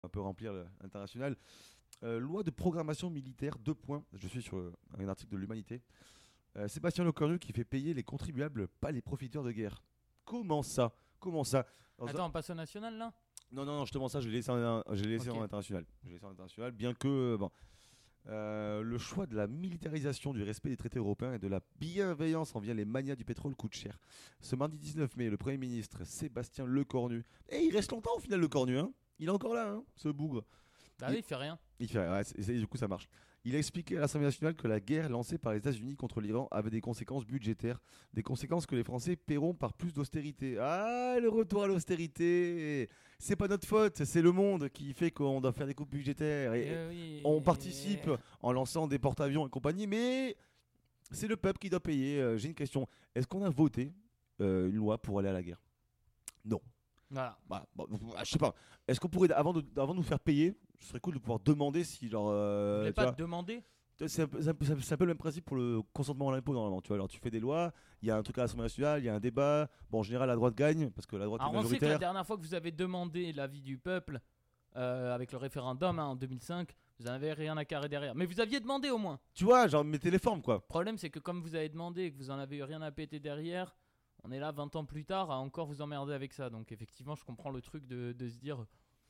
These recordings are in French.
un peu remplir l'international. Loi de programmation militaire, 2 points. Je suis sur un article de l'Humanité. Sébastien Lecornu qui fait payer les contribuables, pas les profiteurs de guerre. Comment ça? Comment ça? Attends, on passe au national là? Non, non, non, justement ça, je l'ai laissé, Ok. en international. Je l'ai laissé en international, bien que, bon, le choix de la militarisation, du respect des traités européens et de la bienveillance envers les manias du pétrole coûte cher. Ce mardi 19 mai, le Premier ministre Sébastien Lecornu, et il reste longtemps au final Lecornu, hein, il est encore là, hein, ce bougre. Bah Il, oui, il fait rien. il fait, ouais, du coup ça marche. Il a expliqué à l'Assemblée nationale que la guerre lancée par les États-Unis contre l'Iran avait des conséquences budgétaires, des conséquences que les Français paieront par plus d'austérité. Ah, le retour à l'austérité, c'est pas notre faute, c'est le monde qui fait qu'on doit faire des coupes budgétaires et Oui. on participe en lançant des porte-avions et compagnie, mais c'est le peuple qui doit payer. J'ai une question, est-ce qu'on a voté une loi pour aller à la guerre? Non. Voilà. Bah, bon, je sais pas. Est-ce qu'on pourrait, avant de nous faire payer, ce serait cool de pouvoir demander si, genre, Vous voulez tu pas vois, te demander? c'est un peu le même principe pour le consentement à l'impôt normalement. Tu vois, alors tu fais des lois, il y a un truc à l'Assemblée nationale, il y a un débat. Bon, en général, la droite gagne parce que la droite est Alors on sait que la majoritaire. dernière fois que vous avez demandé l'avis du peuple avec le référendum en 2005, vous n'avez rien à carrer derrière. Mais vous aviez demandé au moins. Tu vois, genre, mettez les formes quoi. Le problème c'est que comme vous avez demandé et que vous en avez eu rien à péter derrière, on est là 20 ans plus tard à encore vous emmerder avec ça. Donc effectivement je comprends le truc de se dire...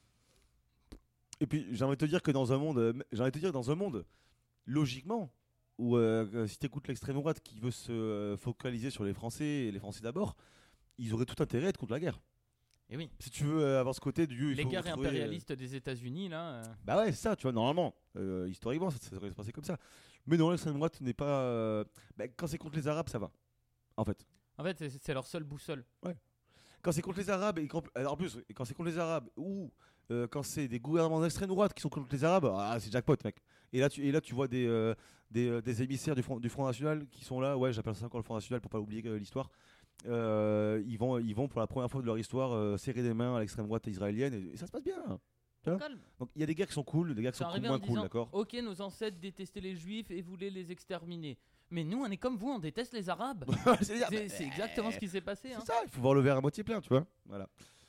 Et puis, j'ai envie de te dire que dans un monde, logiquement, où si t'écoutes l'extrême droite qui veut se focaliser sur les Français et les Français d'abord, ils auraient tout intérêt à être contre la guerre. Et oui, Si tu veux avoir ce côté du, il les faut guerres retrouver, impérialistes des États-Unis là... bah ouais, c'est ça, tu vois, normalement, historiquement, ça devrait se passer comme ça. Mais non, l'extrême droite n'est pas. Bah, quand c'est contre les Arabes, ça va. En fait. En fait c'est leur seule boussole. Quand c'est contre les Arabes, alors en plus, quand c'est contre les Arabes, ou quand c'est des gouvernements d'extrême droite qui sont contre les Arabes, ah, c'est jackpot, mec. Et là, tu vois des émissaires du Front National qui sont là, ouais, j'appelle ça encore le Front National pour pas oublier l'histoire. Ils vont pour la première fois de leur histoire serrer des mains à l'extrême droite israélienne et ça se passe bien. Tu vois. Calme. Donc il y a des guerres qui sont cool, des guerres qui C'est sont arrivé en moins cool, disant d'accord. ok, nos ancêtres détestaient les juifs et voulaient les exterminer. Mais nous, on est comme vous, on déteste les arabes. C'est-à-dire, C'est exactement ce qui s'est passé. Hein. c'est ça, il faut voir le verre à moitié plein, tu vois. Voilà.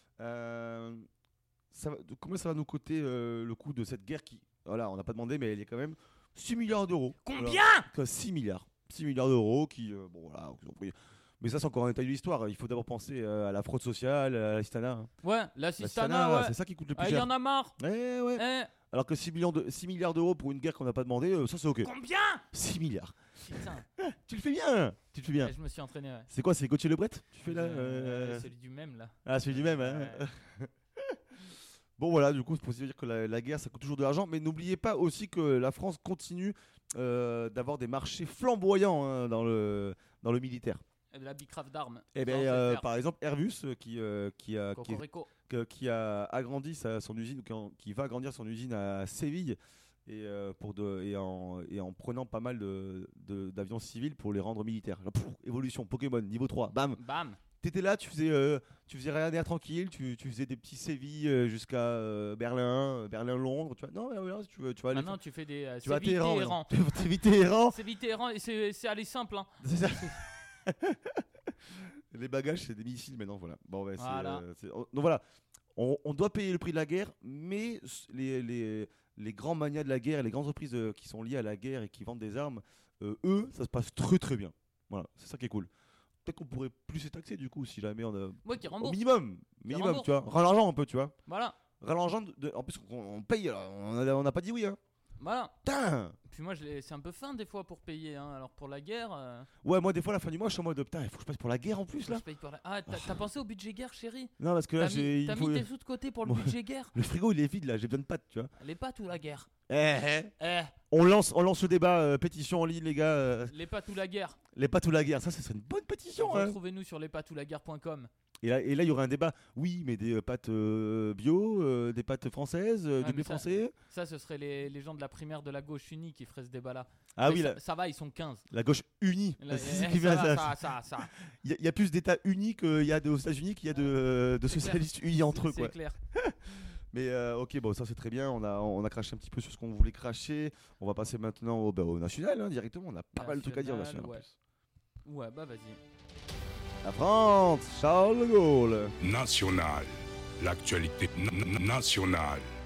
Combien ça va nous coûter le coût de cette guerre qui, voilà, on n'a pas demandé, mais elle est quand même 6 milliards d'euros. Combien? Voilà. 6 milliards. 6 milliards d'euros qui, bon voilà, ils ont pris. Mais ça, c'est encore un détail de l'histoire. Il faut d'abord penser à la fraude sociale, à l'assistanat. Hein. Ouais, l'assistanat, ouais. C'est ça qui coûte le plus Ah, il y cher. en a marre. Eh ouais. Eh, Alors que 6 milliards d'euros pour une guerre qu'on n'a pas demandé, ça c'est ok. combien? 6 milliards. Putain, Tu le fais bien. Tu le fais bien. je me suis entraîné, ouais. C'est quoi, c'est Gauthier Lebret? Tu fais là Celui du même, là. Ah, celui du même, hein. Ouais. Bon voilà, du coup, c'est pour dire que la guerre, ça coûte toujours de l'argent. Mais n'oubliez pas aussi que la France continue d'avoir des marchés flamboyants hein, dans le militaire. Et de la bicrave d'armes. Et Ça, on sait bien, faire. par exemple, Airbus, Cocorico. qui a agrandi son usine, ou qui va agrandir son usine à Séville, et en prenant pas mal d'avions civils pour les rendre militaires. Là, pouf, évolution, Pokémon, niveau 3, bam. Bam. T'étais là, tu faisais Ryanair tranquille, tu faisais des petits Séville jusqu'à Berlin, Berlin-Londres, tu vois. Non, mais voilà, tu vas aller. Maintenant, tu fais des. Tu vas à C'est vite Téhéran. errant. T'es vite Téhéran. C'est vite errant et c'est aller simple, hein. C'est ça. Les bagages, c'est des missiles maintenant, voilà. Bon, ouais, Voilà. donc voilà, on doit payer le prix de la guerre, mais les grands manias de la guerre, et les grandes entreprises qui sont liées à la guerre et qui vendent des armes, eux, ça se passe très très bien. Voilà, c'est ça qui est cool. Peut-être qu'on pourrait plus se taxer du coup si jamais on a. Ouais, qui Au rembourse. minimum, rembourse. tu vois. Rallongeant un peu, tu vois. Voilà. Rallongeant, en plus, on paye, on n'a pas dit oui, hein. Voilà. Putain. Puis moi, c'est un peu fin des fois pour payer. Hein. Alors pour la guerre. Ouais, moi, des fois, à la fin du mois, je suis en mode putain, il faut que je passe pour la guerre en plus là. Je paye pour la... Ah, t'as pensé au budget guerre, chérie? Non, parce que là, T'as mis tes sous de côté pour le Moi- budget guerre? le frigo il est vide là, j'ai besoin de pâtes, tu vois. Les pâtes ou la guerre? Eh. Eh, On lance le débat, pétition en ligne, les gars. les pâtes ou la guerre? Les pâtes ou la guerre, ça serait une bonne pétition. Hein. Retrouvez-nous sur lespâtesoulaguerre.com. Et là, il y aurait un débat. Oui, mais des pâtes bio, des pâtes françaises, du mais blé ça- français. Ça, ce serait les gens de la primaire de la gauche unie qui feraient ce débat-là. Ah Mais oui, ça va, ils sont 15. la gauche unie. Là, C'est ce eh, qui fait ça, ça. va, ça. Il y a plus d'États unis qu'il y a aux États-Unis qu'il y a de C'est socialistes unis entre eux. C'est Quoi. clair. Mais ok, bon, ça c'est très bien. On a craché un petit peu sur ce qu'on voulait cracher. On va passer maintenant au national hein, directement. On a pas mal de trucs à dire au national. Ouais. En plus. Ouais, bah vas-y. La France, Charles de Gaulle. National. L'actualité nationale.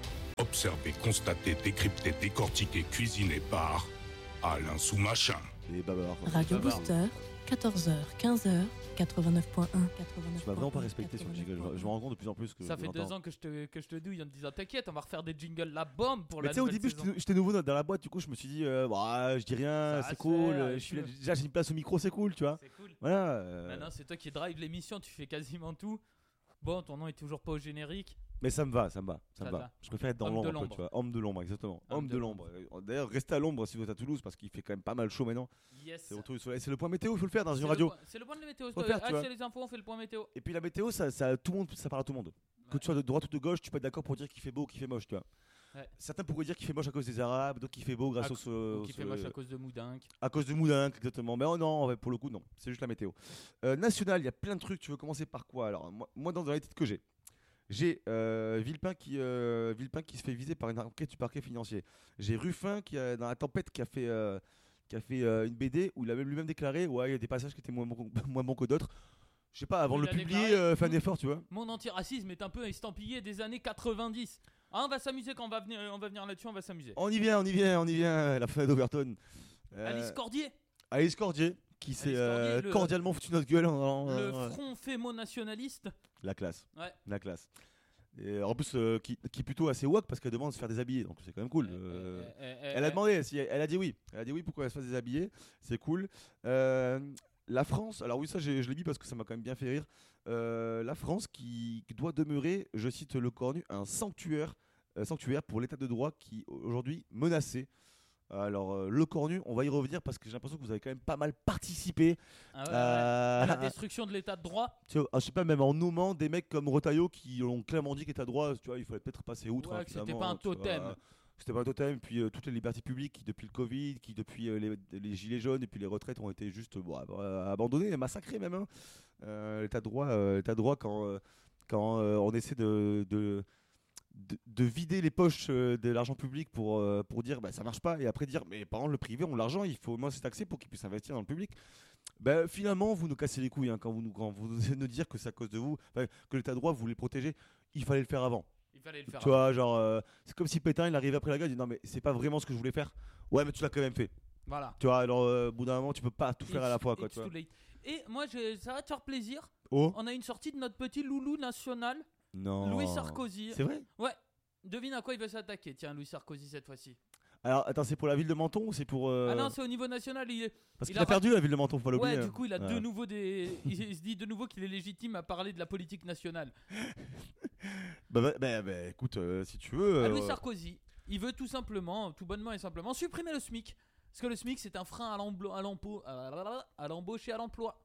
observé, constaté, décrypté, décortiqué, cuisiné par Alain Soumachin. Et Babar. Radio Booster, 14h, 15h, 89.1. Tu m'as vraiment pas respecté sur le jingle. Je me rends compte de plus en plus que. Ça fait 2 ans que je te douille en te disant t'inquiète, on va refaire des jingles la bombe pour mais la tu sais, au nouvelle début, saison. j'étais nouveau dans la boîte, du coup, je me suis dit, bah, je dis rien, Ça va c'est se cool. faire, Je suis déjà, j'ai une place au micro, c'est cool, tu vois. C'est cool. Voilà. Maintenant, c'est toi qui drive l'émission, tu fais quasiment tout. Bon, ton nom est toujours pas au générique. Mais ça me va. Ça te va. Je préfère être dans Homme de l'ombre, un peu, l'ombre. tu vois. Homme de l'ombre, exactement. Homme Homme de de l'ombre. D'ailleurs, restez à l'ombre si vous êtes à Toulouse parce qu'il fait quand même pas mal chaud maintenant. Yes. C'est autour du soleil. C'est le point météo, il faut le faire dans C'est une le radio. point- C'est le point de la météo. Faut le faire, tu vois. C'est les infos, on fait le point météo. Et puis la météo, ça tout le monde, ça parle à tout le monde. Que Ouais. tu sois de droite ou de gauche, tu peux être d'accord pour dire qu'il fait beau ou qu'il fait moche, tu vois. Ouais. Certains pourraient dire qu'il fait moche à cause des Arabes, d'autres qu'il fait beau grâce Ou qui fait moche à cause de Moudinque. à cause de Moudinque, exactement. Mais oh non, pour le coup, non. C'est juste la météo. National, il y a plein de trucs. Tu veux commencer par quoi? Alors, moi dans les titres que j'ai Villepin qui se fait viser par une enquête du parquet financier. J'ai Ruffin qui dans la tempête qui a fait une BD où il a même lui-même déclaré ouais, il y a des passages qui étaient moins bons que d'autres. Je sais pas, avant Il de le a publier, déclaré- fait un effort, tu vois. Mon antiracisme est un peu estampillé des années 90. Ah, on va s'amuser quand on va venir là-dessus, on va s'amuser. On y vient, la fin d'Overton. Alice Cordier, Alice Cordier qui Alice s'est Cordier, le- cordialement foutu notre gueule le front fémo-nationaliste. La classe. Ouais. La classe. Et en plus, qui est plutôt assez woke parce qu'elle demande de se faire déshabiller, donc c'est quand même cool. Elle a demandé, elle a dit oui. Elle a dit oui pour qu'elle se fasse déshabiller, c'est cool. La France, alors oui, ça je l'ai mis parce que ça m'a quand même bien fait rire. La France qui doit demeurer, je cite le Cornu, un sanctuaire pour l'état de droit qui aujourd'hui menacé. Alors le Cornu, on va y revenir parce que j'ai l'impression que vous avez quand même pas mal participé Ah ouais, à la à destruction de l'état de droit. tu vois, je sais pas, même en nommant des mecs comme Retailleau qui ont clairement dit qu'état de droit, tu vois, il fallait peut-être passer outre. Ouais, hein, que c'était finalement, pas un tu vois. totem. C'était pas un totem, puis toutes les libertés publiques qui depuis le Covid, qui depuis les gilets jaunes et puis les retraites ont été juste abandonnées, massacrées même. Hein. L'état de droit quand on essaie de vider les poches de l'argent public pour dire bah, ça marche pas et après dire mais par contre le privé ont l'argent, il faut au moins c'est taxé pour qu'ils puissent investir dans le public. Bah, finalement vous nous cassez les couilles hein, quand vous nous dire que c'est à cause de vous, que l'état de droit vous voulez protéger, il fallait le faire avant. Il fallait le faire. Tu vois, genre, c'est comme si Pétain il arrivait après la guerre, il dit non mais c'est pas vraiment ce que je voulais faire. Ouais, mais tu l'as quand même fait. Voilà. Tu vois, alors au bout d'un moment, tu peux pas tout faire à la fois, quoi. It's Tu vois. too late. Et moi, ça va te faire plaisir. Oh On a une sortie de notre petit loulou national, non. Louis Sarkozy. C'est vrai. Ouais. Devine à quoi il veut s'attaquer. Tiens, Louis Sarkozy cette fois-ci. Alors, attends, c'est pour la ville de Menton ou c'est pour. Ah non, c'est au niveau national. Parce il qu'il a a perdu la ville de Menton, faut pas l'oublier. Ouais, hein. du coup, il a Ouais. de nouveau il se dit de nouveau qu'il est légitime à parler de la politique nationale. Écoute, si tu veux. Ah, Louis Sarkozy, il veut tout simplement, tout bonnement et simplement, supprimer le SMIC. Parce que le SMIC, c'est un frein à l'embauche et à l'emploi.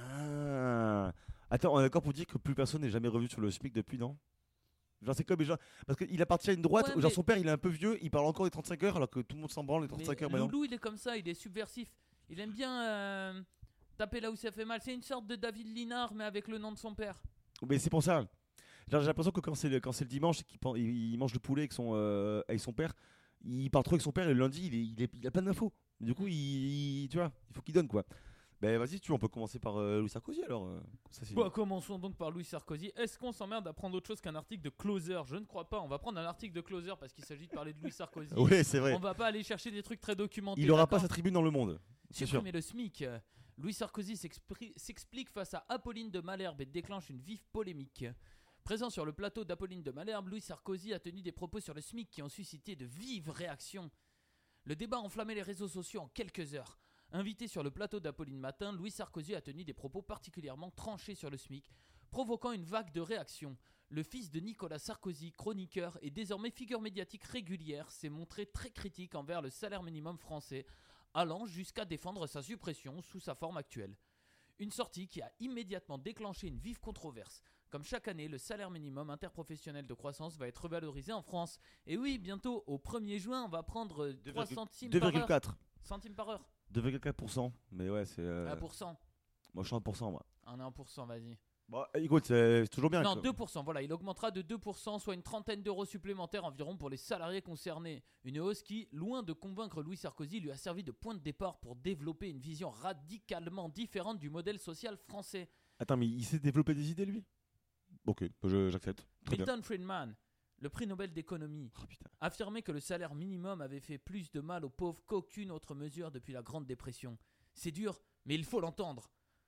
Ah. Attends, on est d'accord pour dire que plus personne n'est jamais revenu sur le SMIC depuis, non? Genre, c'est comme les gens. Parce qu'il appartient à une droite, Ouais, genre mais- son père il est un peu vieux, il parle encore des 35 heures alors que tout le monde s'en branle les 35 heures Mais maintenant. Loulou, il est comme ça, il est subversif. Il aime bien taper là où ça fait mal. C'est une sorte de David Linard, mais avec le nom de son père. Mais c'est pour ça. Genre, j'ai l'impression que quand c'est le dimanche et qu'il mange le poulet avec son père, il parle trop avec son père et le lundi il a plein d'infos. Du coup, tu vois, il faut qu'il donne quoi. Ben vas-y, on peut commencer par Louis Sarkozy alors. Ça, c'est- Bon, commençons donc par Louis Sarkozy. Est-ce qu'on s'emmerde à prendre autre chose qu'un article de Closer? Je ne crois pas. On va prendre un article de Closer parce qu'il s'agit de parler de Louis Sarkozy. Ouais, c'est vrai. On va pas aller chercher des trucs très documentés. Il aura pas d'accord sa tribune dans le monde. C'est sûr. Supprimer le SMIC. Louis Sarkozy s'explique face à Apolline de Malherbe et déclenche une vive polémique. Présent sur le plateau d'Apolline de Malherbe, Louis Sarkozy a tenu des propos sur le SMIC qui ont suscité de vives réactions. Le débat a enflammé les réseaux sociaux en quelques heures. Invité sur le plateau d'Apolline Matin, Louis Sarkozy a tenu des propos particulièrement tranchés sur le SMIC, provoquant une vague de réactions. Le fils de Nicolas Sarkozy, chroniqueur et désormais figure médiatique régulière, s'est montré très critique envers le salaire minimum français, allant jusqu'à défendre sa suppression sous sa forme actuelle. Une sortie qui a immédiatement déclenché une vive controverse. Comme chaque année, le salaire minimum interprofessionnel de croissance va être revalorisé en France. Et oui, bientôt, au 1er juin, on va prendre 3 centimes par heure. 2,4. Centimes par heure. 2,4%. Mais ouais, c'est. 1%. Moi, je suis 1%, moi. Un 1%, vas-y. Bon, écoute, c'est toujours bien. Non, quoi. 2%, voilà, il augmentera de 2%, soit une trentaine d'euros supplémentaires environ pour les salariés concernés. Une hausse qui, loin de convaincre Louis Sarkozy, lui a servi de point de départ pour développer une vision radicalement différente du modèle social français. Attends, mais il s'est développé des idées, lui? Ok, j'accepte. Très bien. Milton Friedman, le prix Nobel d'économie, Oh, putain. affirmait que le salaire minimum avait fait plus de mal aux pauvres qu'aucune autre mesure depuis la Grande Dépression. C'est dur, mais il faut l'entendre.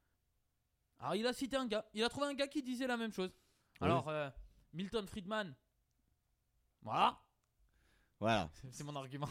Alors il a cité un gars, il a trouvé un gars qui disait la même chose. Oui. Alors, Milton Friedman, voilà, Voilà. c'est mon argument.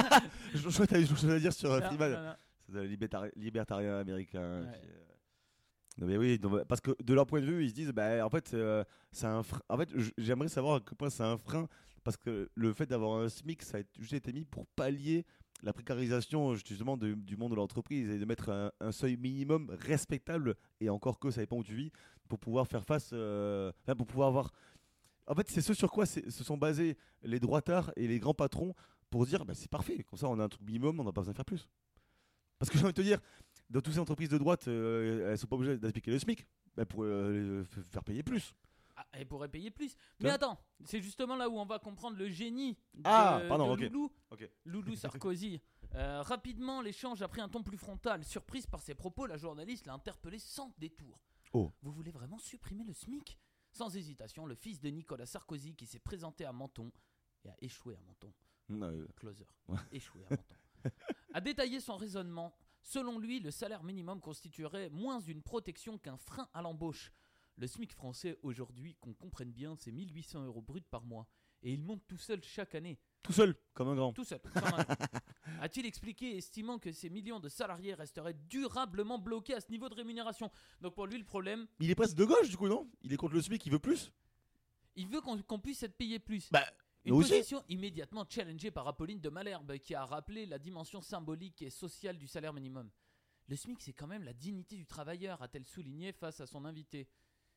Je crois que t'avais quelque chose à dire sur Non, Friedman. non, non. C'est le libertarien américain. Ouais. Non mais oui, parce que de leur point de vue, ils se disent, bah, en fait, c'est un frein. En fait, j'aimerais savoir à quel point c'est un frein, parce que le fait d'avoir un SMIC, ça a juste été mis pour pallier la précarisation justement du monde de l'entreprise et de mettre un seuil minimum respectable, et encore que ça dépend où tu vis, pour pouvoir faire face, pour pouvoir avoir. En fait, c'est ce sur quoi se sont basés les droitards et les grands patrons pour se dire, bah, c'est parfait, comme ça on a un truc minimum, on n'a pas besoin de faire plus. Parce que j'ai envie de te dire, dans toutes ces entreprises de droite, elles sont pas obligées d'appliquer le SMIC, elles pourraient faire payer plus. Ah, elle pourrait payer plus. Tu Mais vois attends, c'est justement là où on va comprendre le génie de, Pardon, de ok. Loulou. Ok. Loulou Sarkozy. Rapidement, l'échange a pris un ton plus frontal. Surprise par ses propos, la journaliste l'a interpellé sans détour. Oh. Vous voulez vraiment supprimer le SMIC ? Sans hésitation, le fils de Nicolas Sarkozy, qui s'est présenté à Menton et a échoué à Menton, closer, Ouais. échoué à Menton, a détaillé son raisonnement. Selon lui, le salaire minimum constituerait moins une protection qu'un frein à l'embauche. Le SMIC français aujourd'hui, qu'on comprenne bien, c'est 1 800 € bruts par mois. Et il monte tout seul chaque année. Tout seul, comme un grand. Tout seul. Comme un- A-t-il expliqué, estimant que ces millions de salariés resteraient durablement bloqués à ce niveau de rémunération. Donc pour lui, le problème, Il est presque de gauche, du coup, non? Il est contre le SMIC, il veut plus? il veut qu'on puisse être payé plus. Bah, Une nous aussi. position immédiatement challengée par Apolline de Malherbe, qui a rappelé la dimension symbolique et sociale du salaire minimum. Le SMIC, c'est quand même la dignité du travailleur, a-t-elle souligné face à son invité.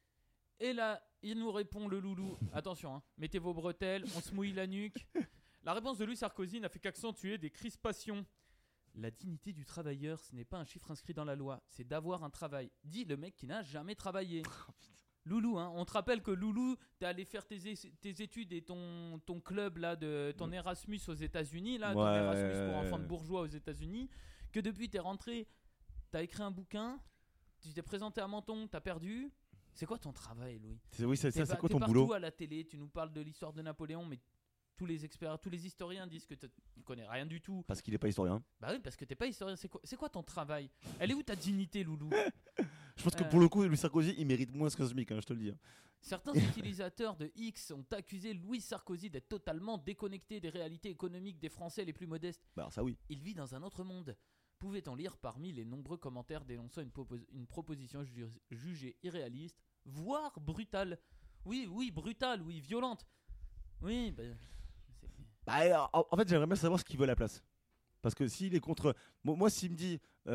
Et là, il nous répond le loulou. Attention, hein, mettez vos bretelles, on se mouille la nuque. La réponse de Louis Sarkozy n'a fait qu'accentuer des crispations. La dignité du travailleur, ce n'est pas un chiffre inscrit dans la loi, c'est d'avoir un travail. Dit le mec qui n'a jamais travaillé. Loulou, hein, on te rappelle que Loulou, t'es allé faire tes études et ton club là, de ton Erasmus aux États-Unis, là, ton Ouais. Erasmus pour enfants de bourgeois aux États-Unis, que depuis t'es rentré, t'as écrit un bouquin, tu t'es présenté à Menton, t'as perdu. C'est quoi ton travail, Louis? Oui, c'est T'es ça, c'est pas- quoi t'es ton partout boulot? à la télé, tu nous parles de l'histoire de Napoléon, mais tous les experts, tous les historiens disent que tu connais rien du tout. Parce qu'il est pas historien. Bah oui, parce que t'es pas historien. C'est quoi ton travail? Elle est où ta dignité, Loulou? Je pense que pour le coup, Louis Sarkozy, il mérite moins qu'un SMIC, hein, je te le dis. Certains utilisateurs de X ont accusé Louis Sarkozy d'être totalement déconnecté des réalités économiques des Français les plus modestes. Bah, alors ça, oui. Il vit dans un autre monde. Pouvait-on lire parmi les nombreux commentaires dénonçant une proposition jugée irréaliste, voire brutale? Oui, brutale, oui, violente. Oui, bah, c'est- Bah, en fait, j'aimerais bien savoir ce qu'il veut à la place. Parce que s'il est contre. Moi, s'il me dit,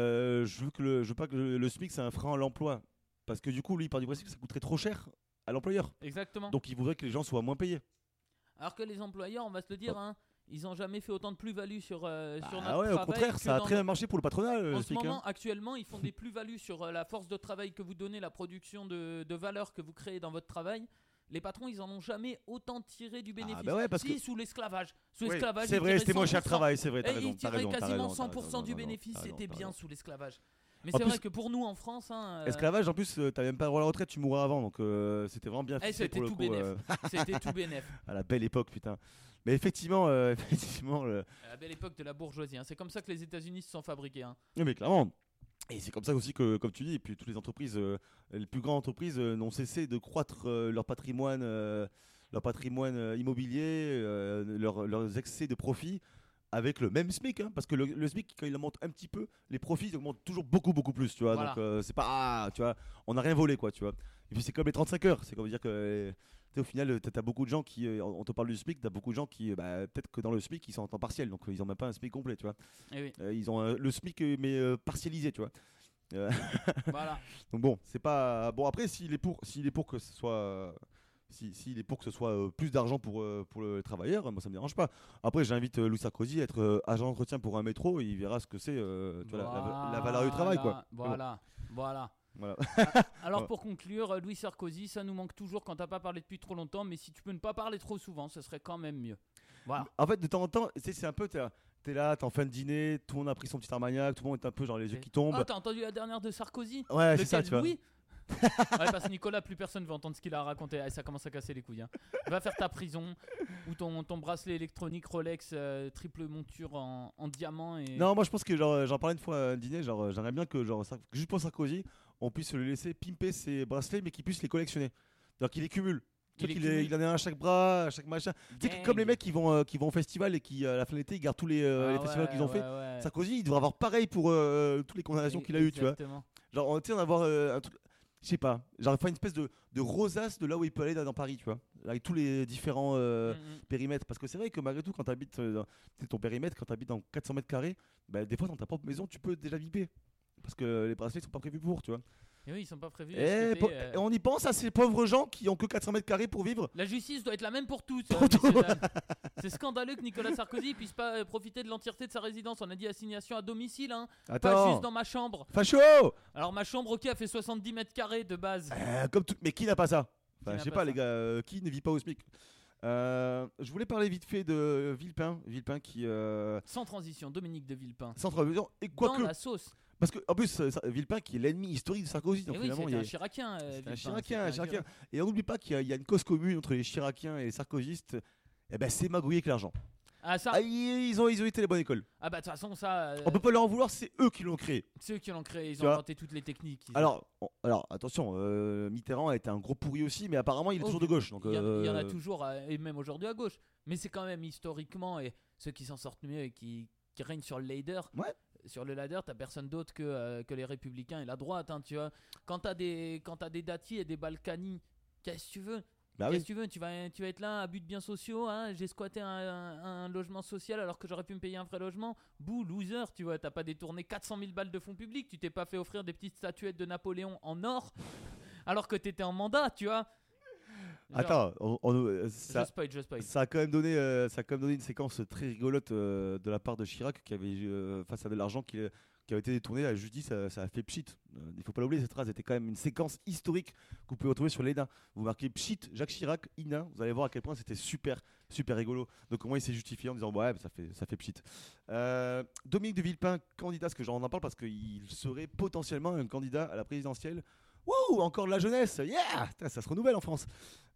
je veux pas que le SMIC, c'est un frein à l'emploi. Parce que du coup, lui, il part du principe que ça coûterait trop cher à l'employeur. exactement. Donc, il voudrait que les gens soient moins payés. Alors que les employeurs, on va se le dire, hein, ils n'ont jamais fait autant de plus-value sur notre Ah ouais, travail. au contraire, que ça a dans très bien marché pour le patronat, le En ce SMIC. moment, hein. actuellement, ils font des plus-values sur la force de travail que vous donnez, la production de valeur que vous créez dans votre travail. Les patrons, ils en ont jamais autant tiré du bénéfice. bah ouais, parce si, que- sous l'esclavage. Sous Oui, l'esclavage, c'est ils vrai, tiraient c'était moins cher le 100%. travail, c'est vrai, t'as Et raison. ils t'as tiraient raison, t'as quasiment raison, t'as 100% du raison, bénéfice, t'as raison, c'était t'as bien raison. sous l'esclavage. Mais En c'est plus- vrai que pour nous en France, hein, Esclavage, en plus, t'as même pas le droit à la retraite, tu mourras avant. Donc, c'était vraiment bien eh, ficelé c'était pour le tout coup. bénef. C'était tout bénef. À la belle époque, putain. Mais effectivement, effectivement, À la belle époque de la bourgeoisie. Hein. C'est comme ça que les États-Unis se sont fabriqués. Hein. oui, mais clairement. Et c'est comme ça aussi que, comme tu dis, et puis toutes les entreprises, les plus grandes entreprises n'ont cessé de croître leur patrimoine immobilier, leurs excès de profit avec le même SMIC, hein, parce que le SMIC, quand il augmente un petit peu, les profits ils augmentent toujours beaucoup plus, tu vois. Voilà. Donc c'est pas, tu vois, on n'a rien volé, quoi, tu vois. Et puis c'est comme les 35 heures, c'est comme dire que au final, t'as beaucoup de gens qui, on te parle du SMIC, t'as beaucoup de gens qui, peut-être que dans le SMIC, ils sont en temps partiel, donc ils ont même pas un SMIC complet, tu vois. Eh oui, Ils ont le SMIC, mais partialisé, tu vois. voilà. Donc bon, c'est pas bon. Après, s'il est pour que ce soit, s'il est pour que ce soit plus d'argent pour le travailleur, moi ça me dérange pas. Après, j'invite Louis Sarkozy à être agent d'entretien pour un métro, et il verra ce que c'est, tu vois, la valeur du travail, quoi. Voilà. Voilà. Alors Ouais. pour conclure, Louis Sarkozy, ça nous manque toujours quand t'as pas parlé depuis trop longtemps, mais si tu peux ne pas parler trop souvent, ce serait quand même mieux. Voilà. En fait, de temps en temps, tu sais, c'est un peu, t'es là, t'es en fin de dîner, tout le monde a pris son petit armagnac, tout le monde est un peu genre les yeux qui tombent. Ah, t'as entendu la dernière de Sarkozy? Ouais, c'est ça, Lequel, tu vois. Louis Ouais, parce que Nicolas, plus personne veut entendre ce qu'il a raconté. Ah, ça commence à casser les couilles. Hein. Va faire ta prison ou ton bracelet électronique Rolex triple monture en diamant. Et... Non, moi je pense que genre, j'en parlais une fois à un dîner, genre j'aimerais bien que genre, juste pour Sarkozy, on puisse le laisser pimper ses bracelets, mais qu'il puisse les collectionner. Donc qu'il les cumule. Tu vois qu'il en a un à chaque bras, à chaque machin. Tu sais, comme les mecs qui vont au festival et qui, à la fin de l'été, ils gardent tous les festivals qu'ils ont fait. Ouais. Sarkozy, il devrait avoir pareil pour toutes les condamnations qu'il a eues, tu vois. Genre, tu sais, on va avoir un truc. Je sais pas, genre faire une espèce de rosace de là où il peut aller dans Paris, tu vois, avec tous les différents périmètres. Parce que c'est vrai que malgré tout, quand tu habites ton périmètre, quand tu habites dans 400 mètres carrés, bah, des fois dans ta propre maison, tu peux déjà viper. Parce que les bracelets sont pas prévus pour, tu vois. Et oui, ils sont pas prévus. Et on y pense à ces pauvres gens qui ont que 400 mètres carrés pour vivre. La justice doit être la même pour tous. C'est scandaleux que Nicolas Sarkozy puisse pas profiter de l'entièreté de sa résidence. On a dit assignation à domicile, hein. Attends. Pas juste dans ma chambre. Facho. Alors ma chambre, ok, elle fait 70 mètres carrés de base. Comme tout... Mais qui n'a pas ça? Enfin, Qui je sais n'a pas, pas les gars, qui ne vit pas au SMIC? Je voulais parler vite fait de Villepin qui Sans transition, Dominique de Villepin. centre et Dans quoique la sauce. parce que en plus Villepin qui est l'ennemi historique de Sarkozy, donc Et oui, finalement c'était il y un a Chiracien. c'est un Villepin, Chiracien, c'était un Chiracien. Et on n'oublie pas qu'il y a une cause commune entre les Chiraciens et les Sarkozystes. Eh ben c'est magouiller avec l'argent. Ah ça. Ah, ils ont été les bonnes écoles. Ah bah de toute façon ça. On peut pas leur en vouloir, c'est eux qui l'ont créé. Ceux qui l'ont créé, ils Tu ont vois. inventé toutes les techniques. Alors attention, Mitterrand a été un gros pourri aussi, mais apparemment il est toujours de gauche. Donc il y en a toujours, et même aujourd'hui à gauche. Mais c'est quand même historiquement, et ceux qui s'en sortent mieux et qui règnent sur le ladder. Ouais. Sur le ladder, t'as personne d'autre que les Républicains et la droite. Hein, tu vois. Quand t'as des Dati et des Balkany, qu'est-ce que tu veux? Bah Qu'est-ce oui. que tu veux? Tu vas être là à but de biens sociaux. Hein, j'ai squatté un logement social alors que j'aurais pu me payer un vrai logement. Bouh, loser, tu vois. T'as pas détourné 400 000 balles de fonds publics. Tu t'es pas fait offrir des petites statuettes de Napoléon en or alors que t'étais en mandat, tu vois. Genre, Attends, je spoil. ça a quand même donné une séquence très rigolote de la part de Chirac qui avait face à de l'argent qui avait été détourné à la justice, ça a fait pchit. Il faut pas l'oublier, cette phrase était quand même une séquence historique que vous pouvez retrouver sur l'ENA. Vous marquez pchit, Jacques Chirac, INA, vous allez voir à quel point c'était super rigolo. Donc au moins il s'est justifié en disant ouais, ça fait pchit. Dominique de Villepin, candidat, parce que j'en en parle parce qu'il serait potentiellement un candidat à la présidentielle. Wouh, encore de la jeunesse, yeah, putain, ça se renouvelle en France.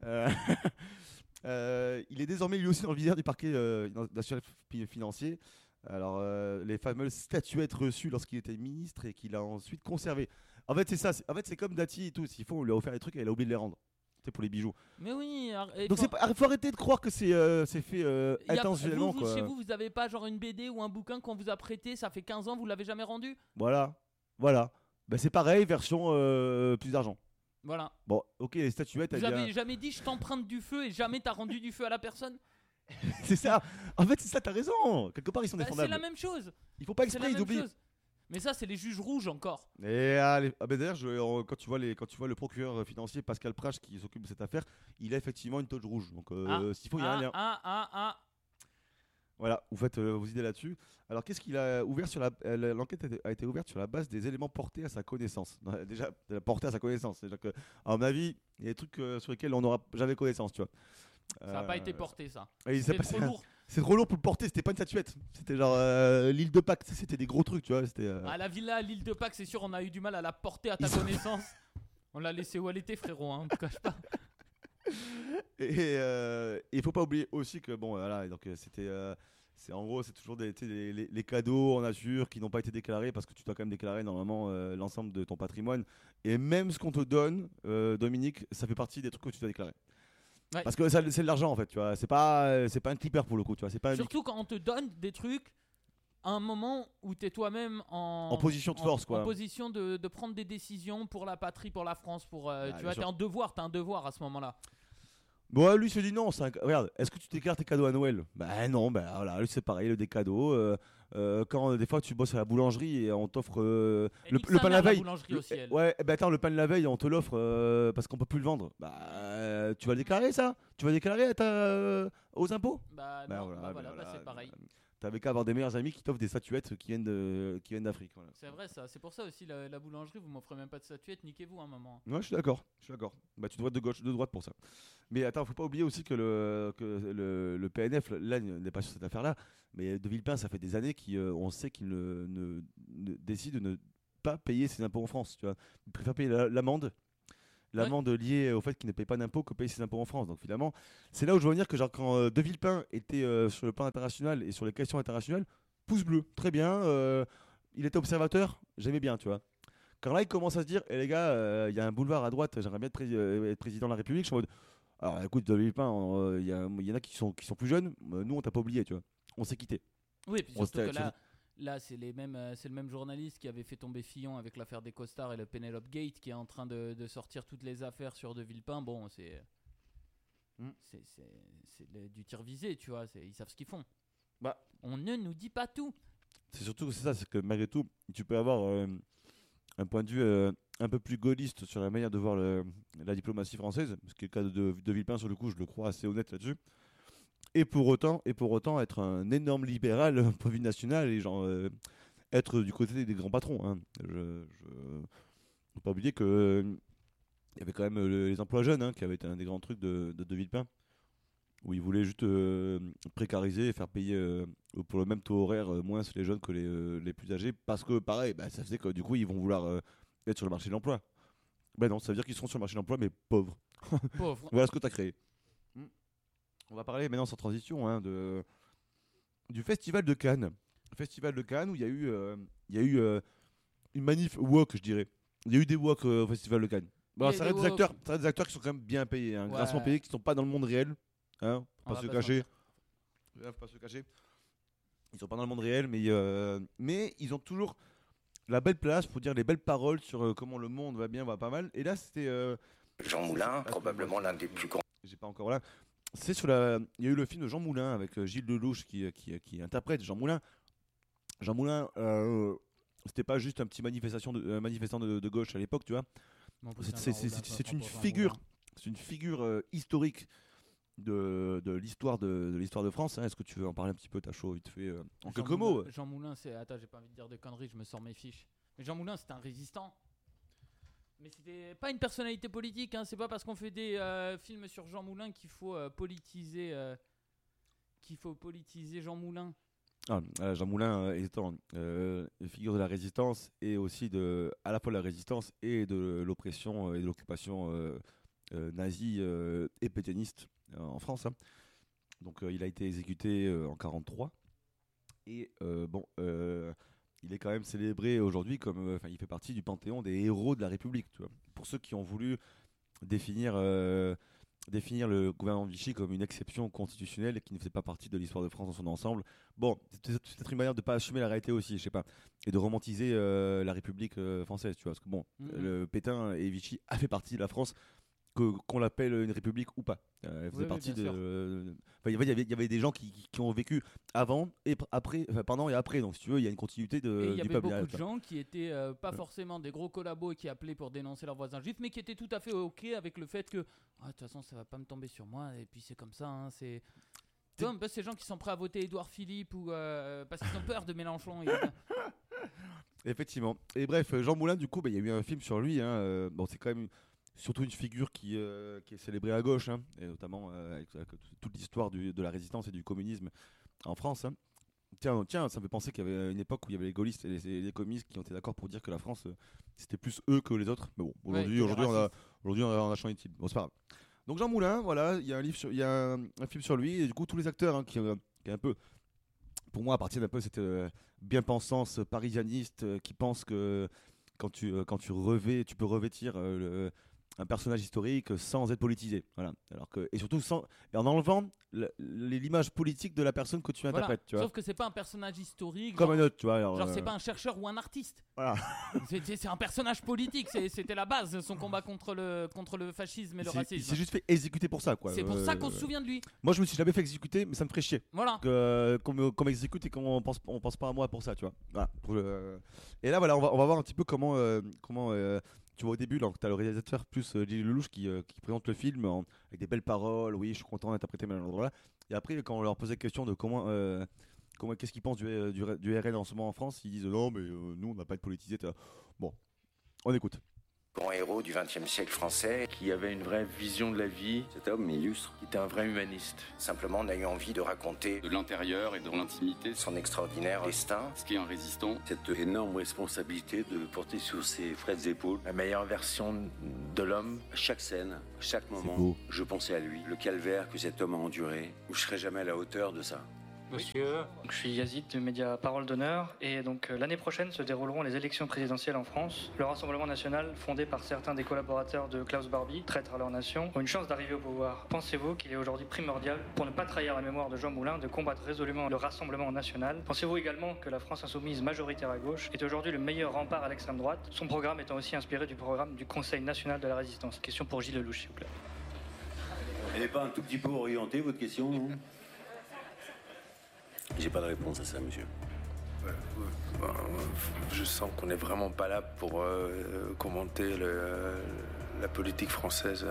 Il est désormais lui aussi dans le viseur du parquet national financier. Alors, les fameuses statuettes reçues lorsqu'il était ministre et qu'il a ensuite conservées. En fait, c'est ça. En fait, c'est comme Dati et tout. S'il faut, on lui a offert des trucs et il a oublié de les rendre. C'est pour les bijoux. Mais oui. Donc, faut arrêter de croire que c'est fait intentionnellement. Vous, chez vous, vous avez pas genre une BD ou un bouquin qu'on vous a prêté, ça fait 15 ans, vous l'avez jamais rendu? Voilà. Ben, c'est pareil, version plus d'argent. Voilà. Bon, ok, les statuettes. Vous avez jamais dit je t'emprunte du feu et jamais t'as rendu du feu à la personne? C'est ça. En fait, c'est ça, t'as raison. Quelque part, ils sont Bah, défendables. c'est la même chose. Il faut pas C'est la exprès, ils même oublient. chose. Mais ça, c'est les juges rouges encore. Et allez, d'ailleurs, quand tu vois le procureur financier Pascal Prache qui s'occupe de cette affaire, il a effectivement une toge rouge. Donc, s'il faut, il y a un lien. Voilà, vous idées là-dessus. Alors, qu'est-ce qu'il a ouvert sur l'enquête a été ouverte sur la base des éléments portés à sa connaissance. Déjà, portés à sa connaissance. C'est-à-dire que, à mon avis, il y a des trucs sur lesquels on n'aura jamais connaissance, tu vois. Ça n'a pas été porté, ça. C'est trop lourd. C'est trop lourd pour le porter, c'était pas une statuette. C'était genre l'île de Pâques, c'était des gros trucs, tu vois. À la villa, à l'île de Pâques, c'est sûr, on a eu du mal à la porter à ta connaissance. On l'a laissé où elle était, frérot, hein, on te cache pas. Et il faut pas oublier aussi que, bon, voilà, donc c'est en gros, c'est toujours les cadeaux en nature qui n'ont pas été déclarés parce que tu dois quand même déclarer normalement l'ensemble de ton patrimoine. Et même ce qu'on te donne, Dominique, ça fait partie des trucs que tu dois déclarer. Ouais. Parce que c'est de l'argent en fait, tu vois. C'est pas un clipper pour le coup, tu vois. C'est pas Surtout quand on te donne des trucs à un moment où tu es toi-même en position de force, quoi. En position de prendre des décisions pour la patrie, pour la France, tu vois, t'as un devoir à ce moment-là. Bon, lui se dit non. Regarde, est-ce que tu déclares tes cadeaux à Noël? Bah non, bah voilà, lui c'est pareil, des cadeaux. Quand des fois tu bosses à la boulangerie et on t'offre le pain de la veille. Ouais, bah attends, le pain de la veille, on te l'offre parce qu'on peut plus le vendre. Bah tu vas le déclarer ça? Tu vas déclarer aux impôts? Bah non, voilà, c'est pareil. T'avais qu'à avoir des meilleurs amis qui t'offrent des statuettes qui viennent d'Afrique. Voilà. C'est vrai ça, c'est pour ça aussi la boulangerie, vous m'offrez même pas de statuette, niquez-vous un moment. Ouais, je suis d'accord. Bah tu dois être de gauche, de droite pour ça. Mais attends, faut pas oublier aussi que le PNF, là, n'est pas sur cette affaire-là. Mais de Villepin, ça fait des années qu'on sait qu'il décide de ne pas payer ses impôts en France. Tu vois. Il préfère payer l'amende l'amende liée au fait qu'il ne paye pas d'impôts que paye ses impôts en France. Donc finalement, c'est là où je veux en dire que genre quand De Villepin était sur le plan international et sur les questions internationales, pouce bleu, très bien. Il était observateur, j'aimais bien, tu vois. Quand là, il commence à se dire, les gars, il y a un boulevard à droite, j'aimerais bien être président de la République. Je suis en mode, alors écoute, De Villepin, il y en a qui sont plus jeunes. Nous, on t'a pas oublié, tu vois. On s'est quitté. Oui, puis On surtout que s'était- là c'est le même journaliste qui avait fait tomber Fillon avec l'affaire des costards et le Penelope Gate qui est en train de sortir toutes les affaires sur De Villepin. Bon, Mm. du tir visé, tu vois. Ils savent ce qu'ils font. Bah. On ne nous dit pas tout. C'est surtout que c'est ça, c'est que malgré tout, tu peux avoir un point de vue un peu plus gaulliste sur la manière de voir la diplomatie française, ce qui est le cas de Villepin sur le coup, je le crois assez honnête là-dessus. Et pour autant être un énorme libéral au point de vue national et genre être du côté des grands patrons. Hein. Faut pas oublier que il y avait quand même les emplois jeunes qui avaient été un des grands trucs de Villepin, où il voulait juste précariser et faire payer pour le même taux horaire moins les jeunes que les plus âgés, parce que pareil, ça faisait que du coup ils vont vouloir être sur le marché de l'emploi. Ben non, ça veut dire qu'ils seront sur le marché de l'emploi mais pauvres. Pauvre. Voilà ce que tu as créé. On va parler maintenant sans transition du Festival de Cannes. Festival de Cannes où il y a eu une manif woke, je dirais. Il y a eu des woke au Festival de Cannes. Bon, Il y a ça des reste woke. des acteurs qui sont quand même bien payés, Ouais. grassement payés, qui sont pas dans le monde réel. Faut On pas va se pas cacher. Faut pas se cacher. Ils sont pas dans le monde réel, mais ils ont toujours la belle place pour dire les belles paroles sur comment le monde va bien, va pas mal. Et là, c'était Jean Moulin, probablement l'un des plus grands. j'ai pas encore là. C'est il y a eu le film de Jean Moulin avec Gilles Lelouch qui interprète Jean Moulin. Jean Moulin, c'était pas juste un petit manifestant de gauche à l'époque, tu vois. Mon putain, C'est une Jean figure, Moulin. c'est une figure historique de l'histoire de France. Est-ce que tu veux en parler un petit peu, t'as chaud vite fait en Jean quelques Moulin- mots Jean Moulin, c'est. Attends, j'ai pas envie de dire de conneries, je me sors mes fiches. Mais Jean Moulin, c'est un résistant. Mais c'était pas une personnalité politique, c'est pas parce qu'on fait des films sur Jean Moulin qu'il faut politiser. Jean Moulin. Jean Moulin étant figure de la résistance et aussi à la fois de la résistance et de l'oppression et de l'occupation nazie et pétainiste en France. Donc il a été exécuté en 1943 et il est quand même célébré aujourd'hui comme il fait partie du panthéon des héros de la République, tu vois. Pour ceux qui ont voulu définir le gouvernement Vichy comme une exception constitutionnelle et qui ne faisait pas partie de l'histoire de France dans son ensemble. Bon, c'est peut-être une manière de ne pas assumer la réalité aussi, je sais pas, et de romantiser la République française, tu vois, parce que bon, le Pétain et Vichy a fait partie de la France, qu'on l'appelle une république ou pas. Elle faisait partie bien sûr. il y avait des gens qui ont vécu avant et après, pendant et après, donc si tu veux, il y a une continuité Et il y du avait peuple. beaucoup de gens qui étaient pas forcément des gros collabos et qui appelaient pour dénoncer leurs voisins juifs, mais qui étaient tout à fait ok avec le fait que de toute façon ça va pas me tomber sur moi et puis c'est comme ça. C'est tu vois, un peu ces gens qui sont prêts à voter Édouard Philippe ou parce qu'ils ont peur de Mélenchon. Effectivement. Et bref, Jean Moulin, du coup, il y a eu un film sur lui. Bon, c'est quand même surtout une figure qui est célébrée à gauche, et notamment avec toute l'histoire de la résistance et du communisme en France. Tiens, ça me fait penser qu'il y avait une époque où il y avait les gaullistes et les communistes qui ont été d'accord pour dire que la France, c'était plus eux que les autres. Mais bon, aujourd'hui, on a changé de type. Bon, c'est pas grave. Donc Jean Moulin, voilà, il y a un film sur lui, et du coup, tous les acteurs qui un peu, pour moi, appartiennent un peu à cette bien-pensance parisianiste qui pense que quand tu peux revêtir un personnage historique sans être politisé. Voilà. Et surtout en enlevant l'image politique de la personne que tu Voilà. interprètes. Tu vois. Sauf que c'est pas un personnage historique. Comme genre, un autre, tu vois. genre c'est pas un chercheur ou un artiste. Voilà. C'est un personnage politique. C'était la base de son combat contre le fascisme et le Il racisme. s'est juste fait exécuter pour ça, quoi. C'est pour ça qu'on se souvient de lui. Moi, je me suis jamais fait exécuter, mais ça me ferait chier. Voilà. Qu'on m'exécute et qu'on pense pas à moi pour ça, tu vois. Voilà. Et là, voilà, on va voir un petit peu comment tu vois, au début, tu as le réalisateur plus Gilles Lelouch qui présente le film avec des belles paroles. Oui, je suis content d'interpréter Voilà. Et après, quand on leur pose la question de qu'est-ce qu'ils pensent du RN en ce moment en France, ils disent non, mais nous, on n'a pas été politisé. Bon, on écoute. Grand héros du XXe siècle français. Qui avait une vraie vision de la vie. Cet homme illustre. Qui était un vrai humaniste. Simplement, on a eu envie de raconter De l'intérieur et de l'intimité. son extraordinaire destin. Ce qui est un résistant. Cette énorme responsabilité de porter sur ses frêles épaules La meilleure version de l'homme. à chaque scène, à chaque moment, je pensais à lui. Le calvaire que cet homme a enduré. Je ne serai jamais à la hauteur de ça. Monsieur, je suis Yazid du média Parole d'Honneur et donc l'année prochaine se dérouleront les élections présidentielles en France. Le Rassemblement National, fondé par certains des collaborateurs de Klaus Barbie, traîtres à leur nation, ont une chance d'arriver au pouvoir. Pensez-vous qu'il est aujourd'hui primordial, pour ne pas trahir la mémoire de Jean Moulin, de combattre résolument le Rassemblement National? Pensez-vous également que la France insoumise majoritaire à gauche est aujourd'hui le meilleur rempart à l'extrême droite, son programme étant aussi inspiré du programme du Conseil National de la Résistance? Question pour Gilles Lelouch, s'il vous plaît. Elle n'est pas un tout petit peu orientée, votre question, non? J'ai pas de réponse à ça, monsieur. Je sens qu'on n'est vraiment pas là pour commenter la politique française.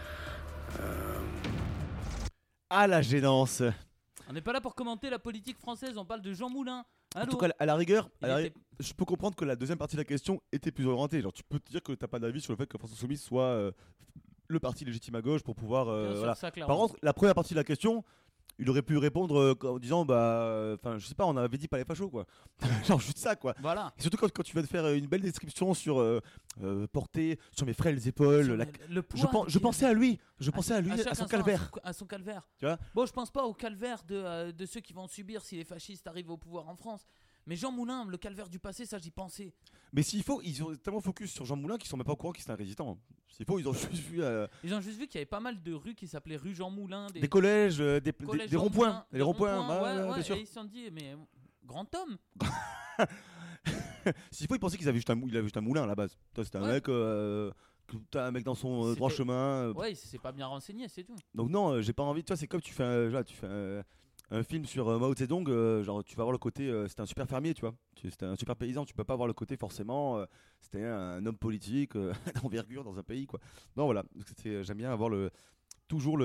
Ah, la gênance. On n'est pas là pour commenter la politique française, on parle de Jean Moulin. En Allô. tout cas, à la rigueur, Il était- je peux comprendre que la deuxième partie de la question était plus orientée. Genre, tu peux te dire que t'as pas d'avis sur le fait que France Insoumise soit le parti légitime à gauche pour pouvoir. Bien sûr, Voilà. ça, clairement. Par contre, la première partie de la question, il aurait pu répondre en disant je sais pas, on avait dit pas les fachos quoi. Genre juste ça quoi. Voilà. Et surtout quand tu viens de faire une belle description sur porter sur mes frêles épaules. Sur le poids Je pensais à lui, à chaque son instant, calvaire. à son calvaire. Tu vois. Bon, je pense pas au calvaire de ceux qui vont subir si les fascistes arrivent au pouvoir en France. Mais Jean Moulin, le calvaire du passé, ça j'y pensais. Mais s'il faut, ils ont tellement focus sur Jean Moulin qu'ils sont même pas au courant qu'il c'est un résistant. S'il faut, ils ont juste vu Ils ont juste vu qu'il y avait pas mal de rues qui s'appelaient rue Jean Moulin, des collèges, des collèges des Jean ronds-points, Moulin, les ronds-points, ouais, bien sûr. Et ils se sont dit, mais grand homme. S'il faut, ils pensaient qu'ils avaient il avait juste un moulin à la base. Toi, c'était un Ouais. mec, t'as un mec dans son droit C'était- chemin. Ouais, il s'est pas bien renseigné, c'est tout. Donc non, j'ai pas envie. Tu vois, c'est comme tu fais un film sur Mao Zedong, genre tu vas avoir le côté, c'était un super fermier, tu vois. C'était un super paysan. Tu peux pas avoir le côté forcément, c'était un homme politique d'envergure dans un pays, quoi. Non, voilà. J'aime bien avoir toujours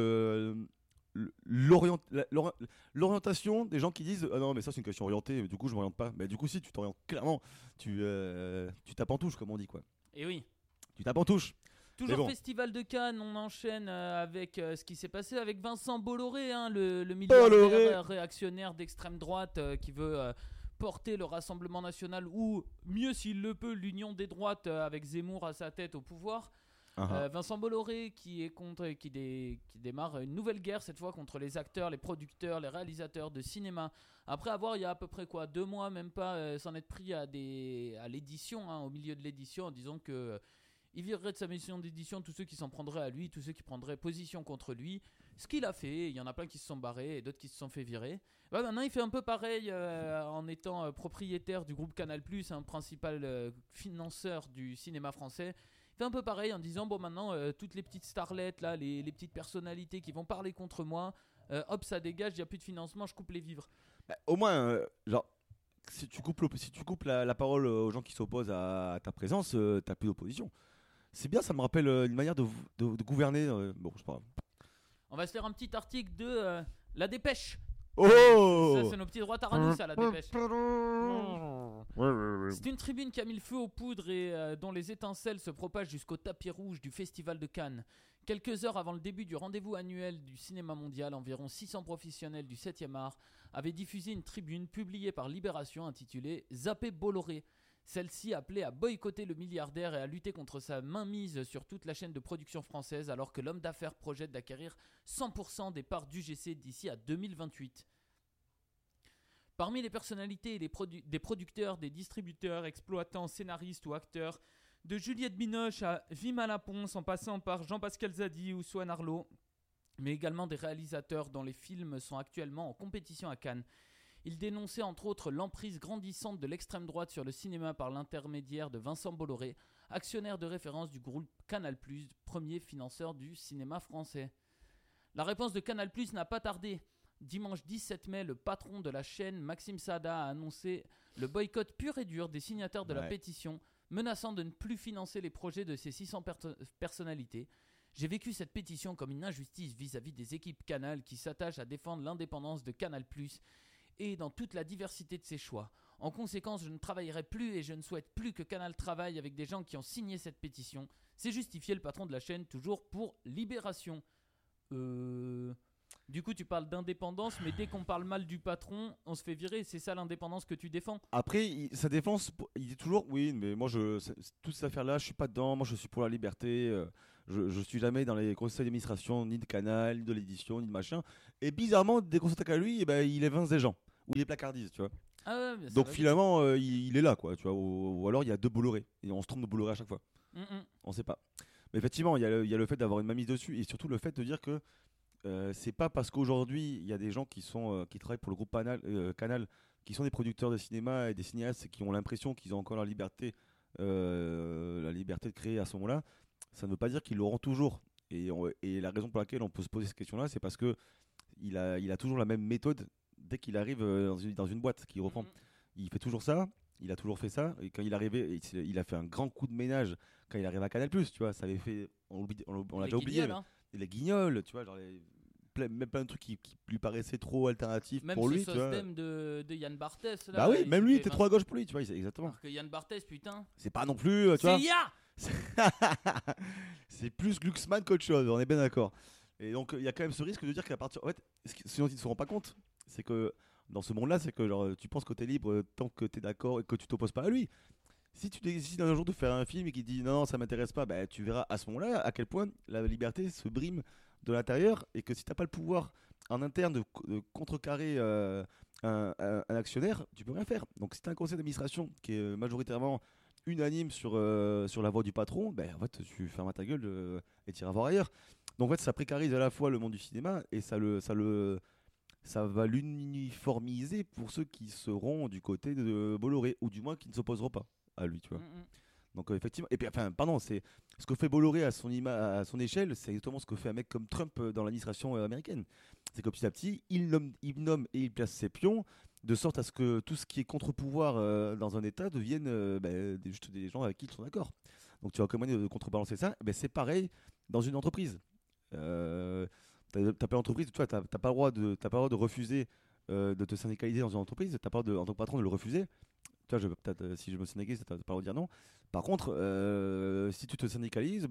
l'orientation des gens qui disent ah non mais ça c'est une question orientée, du coup je m'oriente pas. Mais du coup si tu t'orientes clairement, tu tapes en touche comme on dit quoi. Et oui. Tu tapes en touche. Toujours bon. Festival de Cannes, on enchaîne avec ce qui s'est passé avec Vincent Bolloré, hein, le Bolloré. milliardaire réactionnaire d'extrême droite qui veut porter le Rassemblement National ou mieux s'il le peut l'Union des droites avec Zemmour à sa tête au pouvoir. Vincent Bolloré qui démarre une nouvelle guerre cette fois contre les acteurs, les producteurs, les réalisateurs de cinéma. Après avoir il y a à peu près 2 mois même pas s'en être pris à l'édition, hein, au milieu de l'édition en disant que il virerait de sa mission d'édition tous ceux qui s'en prendraient à lui, tous ceux qui prendraient position contre lui. Ce qu'il a fait, il y en a plein qui se sont barrés et d'autres qui se sont fait virer. Bah, maintenant il fait un peu pareil en étant propriétaire du groupe Canal+, un principal financeur du cinéma français. Il fait un peu pareil en disant bon maintenant toutes les petites starlettes là, les petites personnalités qui vont parler contre moi, hop ça dégage, il n'y a plus de financement, je coupe les vivres. Bah, au moins genre si tu coupes la parole aux gens qui s'opposent à ta présence, t'as plus d'opposition. C'est bien, ça me rappelle une manière de gouverner. Bon, c'est pas grave. On va se faire un petit article de La Dépêche. Oh Ça c'est nos petits droits à nous ça, La Dépêche. C'est une tribune qui a mis le feu aux poudres et dont les étincelles se propagent jusqu'au tapis rouge du Festival de Cannes. Quelques heures avant le début du rendez-vous annuel du cinéma mondial, environ 600 professionnels du 7e art avaient diffusé une tribune publiée par Libération intitulée « Zapper Bolloré ». Celle-ci appelait à boycotter le milliardaire et à lutter contre sa mainmise sur toute la chaîne de production française alors que l'homme d'affaires projette d'acquérir 100% des parts d'UGC d'ici à 2028. Parmi les personnalités et des producteurs, des distributeurs, exploitants, scénaristes ou acteurs, de Juliette Binoche à Vima Laponce en passant par Jean-Pascal Zadi ou Swan Arlo, mais également des réalisateurs dont les films sont actuellement en compétition à Cannes. Il dénonçait entre autres l'emprise grandissante de l'extrême droite sur le cinéma par l'intermédiaire de Vincent Bolloré, actionnaire de référence du groupe Canal+, premier financeur du cinéma français. La réponse de Canal+ n'a pas tardé. Dimanche 17 mai, le patron de la chaîne, Maxime Saada, a annoncé le boycott pur et dur des signataires de la pétition, menaçant de ne plus financer les projets de ces 600 personnalités. J'ai vécu cette pétition comme une injustice vis-à-vis des équipes Canal qui s'attachent à défendre l'indépendance de Canal+, et dans toute la diversité de ses choix. En conséquence, je ne travaillerai plus et je ne souhaite plus que Canal travaille avec des gens qui ont signé cette pétition. C'est justifié, le patron de la chaîne, toujours pour Libération. Du coup, tu parles d'indépendance, mais dès qu'on parle mal du patron, on se fait virer. C'est ça l'indépendance que tu défends? Après, sa défense, il dit toujours oui, mais moi, toute cette affaire-là, je suis pas dedans. Moi, je suis pour la liberté. Je suis jamais dans les conseils d'administration, ni de Canal, ni de l'édition, ni de machin. Et bizarrement, dès qu'on s'attaque à lui, eh ben, il évince des gens. Ou il les placardise, tu vois. Ah ouais, Donc finalement, il est là, quoi. Tu vois. Ou alors, il y a deux Bolloré. Et on se trompe de Bolloré à chaque fois. On sait pas. Mais effectivement, il y a le fait d'avoir une mainmise dessus. Et surtout le fait de dire que c'est pas parce qu'aujourd'hui il y a des gens qui travaillent pour le groupe Canal, qui sont des producteurs de cinéma et des cinéastes qui ont l'impression qu'ils ont encore la liberté de créer à ce moment-là, ça ne veut pas dire qu'ils l'auront toujours. Et la raison pour laquelle on peut se poser cette question-là, c'est parce que il a toujours la même méthode dès qu'il arrive dans une boîte qu'il reprend. Il fait toujours ça. Il a toujours fait ça. Et quand il est arrivé, il a fait un grand coup de ménage quand il arrive à Canal+. Tu vois, ça avait fait, on l'a déjà oublié. Hein. Les guignols, tu vois, genre même plein de trucs qui lui paraissaient trop alternatifs même pour lui. Même Tu vois. de Yann Barthès. Là, bah oui, même lui était trop à gauche pour lui, tu vois, exactement. Alors que Yann Barthès, putain. C'est pas non plus, tu vois. C'est Ya. C'est plus Glucksmann qu'autre chose, on est bien d'accord. Et donc il y a quand même ce risque de dire qu'à partir, en fait, ce dont ils ne se rendent pas compte, c'est que dans ce monde-là, c'est que genre tu penses que t'es libre tant que t'es d'accord et que tu t'opposes pas à lui. Si tu décides un jour de faire un film et qu'il dit non, ça m'intéresse pas, bah, tu verras à ce moment-là à quel point la liberté se brime de l'intérieur et que si t'as pas le pouvoir en interne de contrecarrer un actionnaire, tu peux rien faire. Donc si t'as un conseil d'administration qui est majoritairement unanime sur la voix du patron, ben en fait tu fermes ta gueule et tu iras voir ailleurs. Donc en fait ça précarise à la fois le monde du cinéma et ça va l'uniformiser pour ceux qui seront du côté de Bolloré ou du moins qui ne s'opposeront pas à lui, tu vois. Donc effectivement, et puis enfin pardon, c'est ce que fait Bolloré à son échelle, c'est exactement ce que fait un mec comme Trump dans l'administration américaine. C'est que petit à petit, il nomme et il place ses pions de sorte à ce que tout ce qui est contre-pouvoir dans un État devienne juste des gens avec qui ils sont d'accord. Donc tu vas comment de contrebalancer ça, c'est pareil dans une entreprise. T'as pas d'entreprise, tu vois, t'as pas le droit de refuser de te syndicaliser dans une entreprise, t'as pas le droit en tant que patron de le refuser. Tu vois, si je me syndicalise, t'as pas le droit de dire non. Par contre, si tu te syndicalises,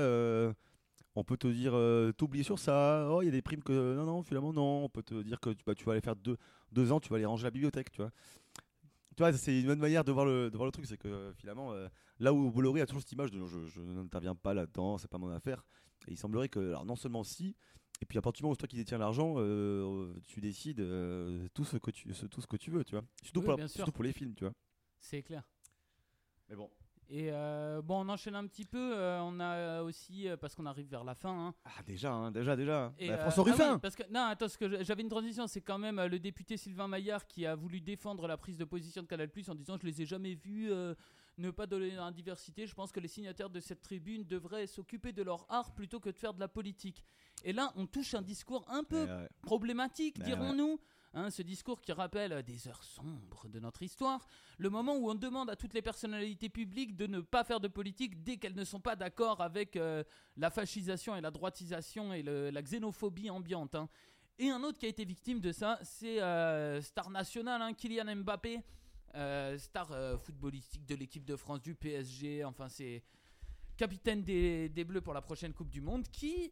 on peut te dire t'oublier sur ça. Oh, il y a des primes que non, finalement non. On peut te dire que tu vas aller faire deux ans, tu vas aller ranger la bibliothèque, tu vois. Tu vois, c'est une bonne manière de voir le truc, c'est que finalement, là où Bolloré a toujours cette image de je n'interviens pas là-dedans, c'est pas mon affaire. Et il semblerait que, alors non seulement si, et puis à partir du moment où c'est toi qui détiens l'argent, tu décides tout ce que tu veux, tu vois. Surtout pour les films, tu vois. C'est clair. Mais bon. Et on enchaîne un petit peu. On a aussi, parce qu'on arrive vers la fin. Hein. Ah, déjà. Et François Ruffin. Oui, parce que, non, attends, j'avais une transition. C'est quand même le député Sylvain Maillard qui a voulu défendre la prise de position de Canal+ en disant je les ai jamais vus ne pas donner la diversité. Je pense que les signataires de cette tribune devraient s'occuper de leur art plutôt que de faire de la politique. Et là, on touche un discours un peu problématique, dirons-nous. Hein, ce discours qui rappelle des heures sombres de notre histoire, le moment où on demande à toutes les personnalités publiques de ne pas faire de politique dès qu'elles ne sont pas d'accord avec la fascisation et la droitisation et la xénophobie ambiante. Hein. Et un autre qui a été victime de ça, c'est star national, hein, Kylian Mbappé, star footballistique de l'équipe de France, du PSG, enfin c'est capitaine des Bleus pour la prochaine Coupe du Monde, qui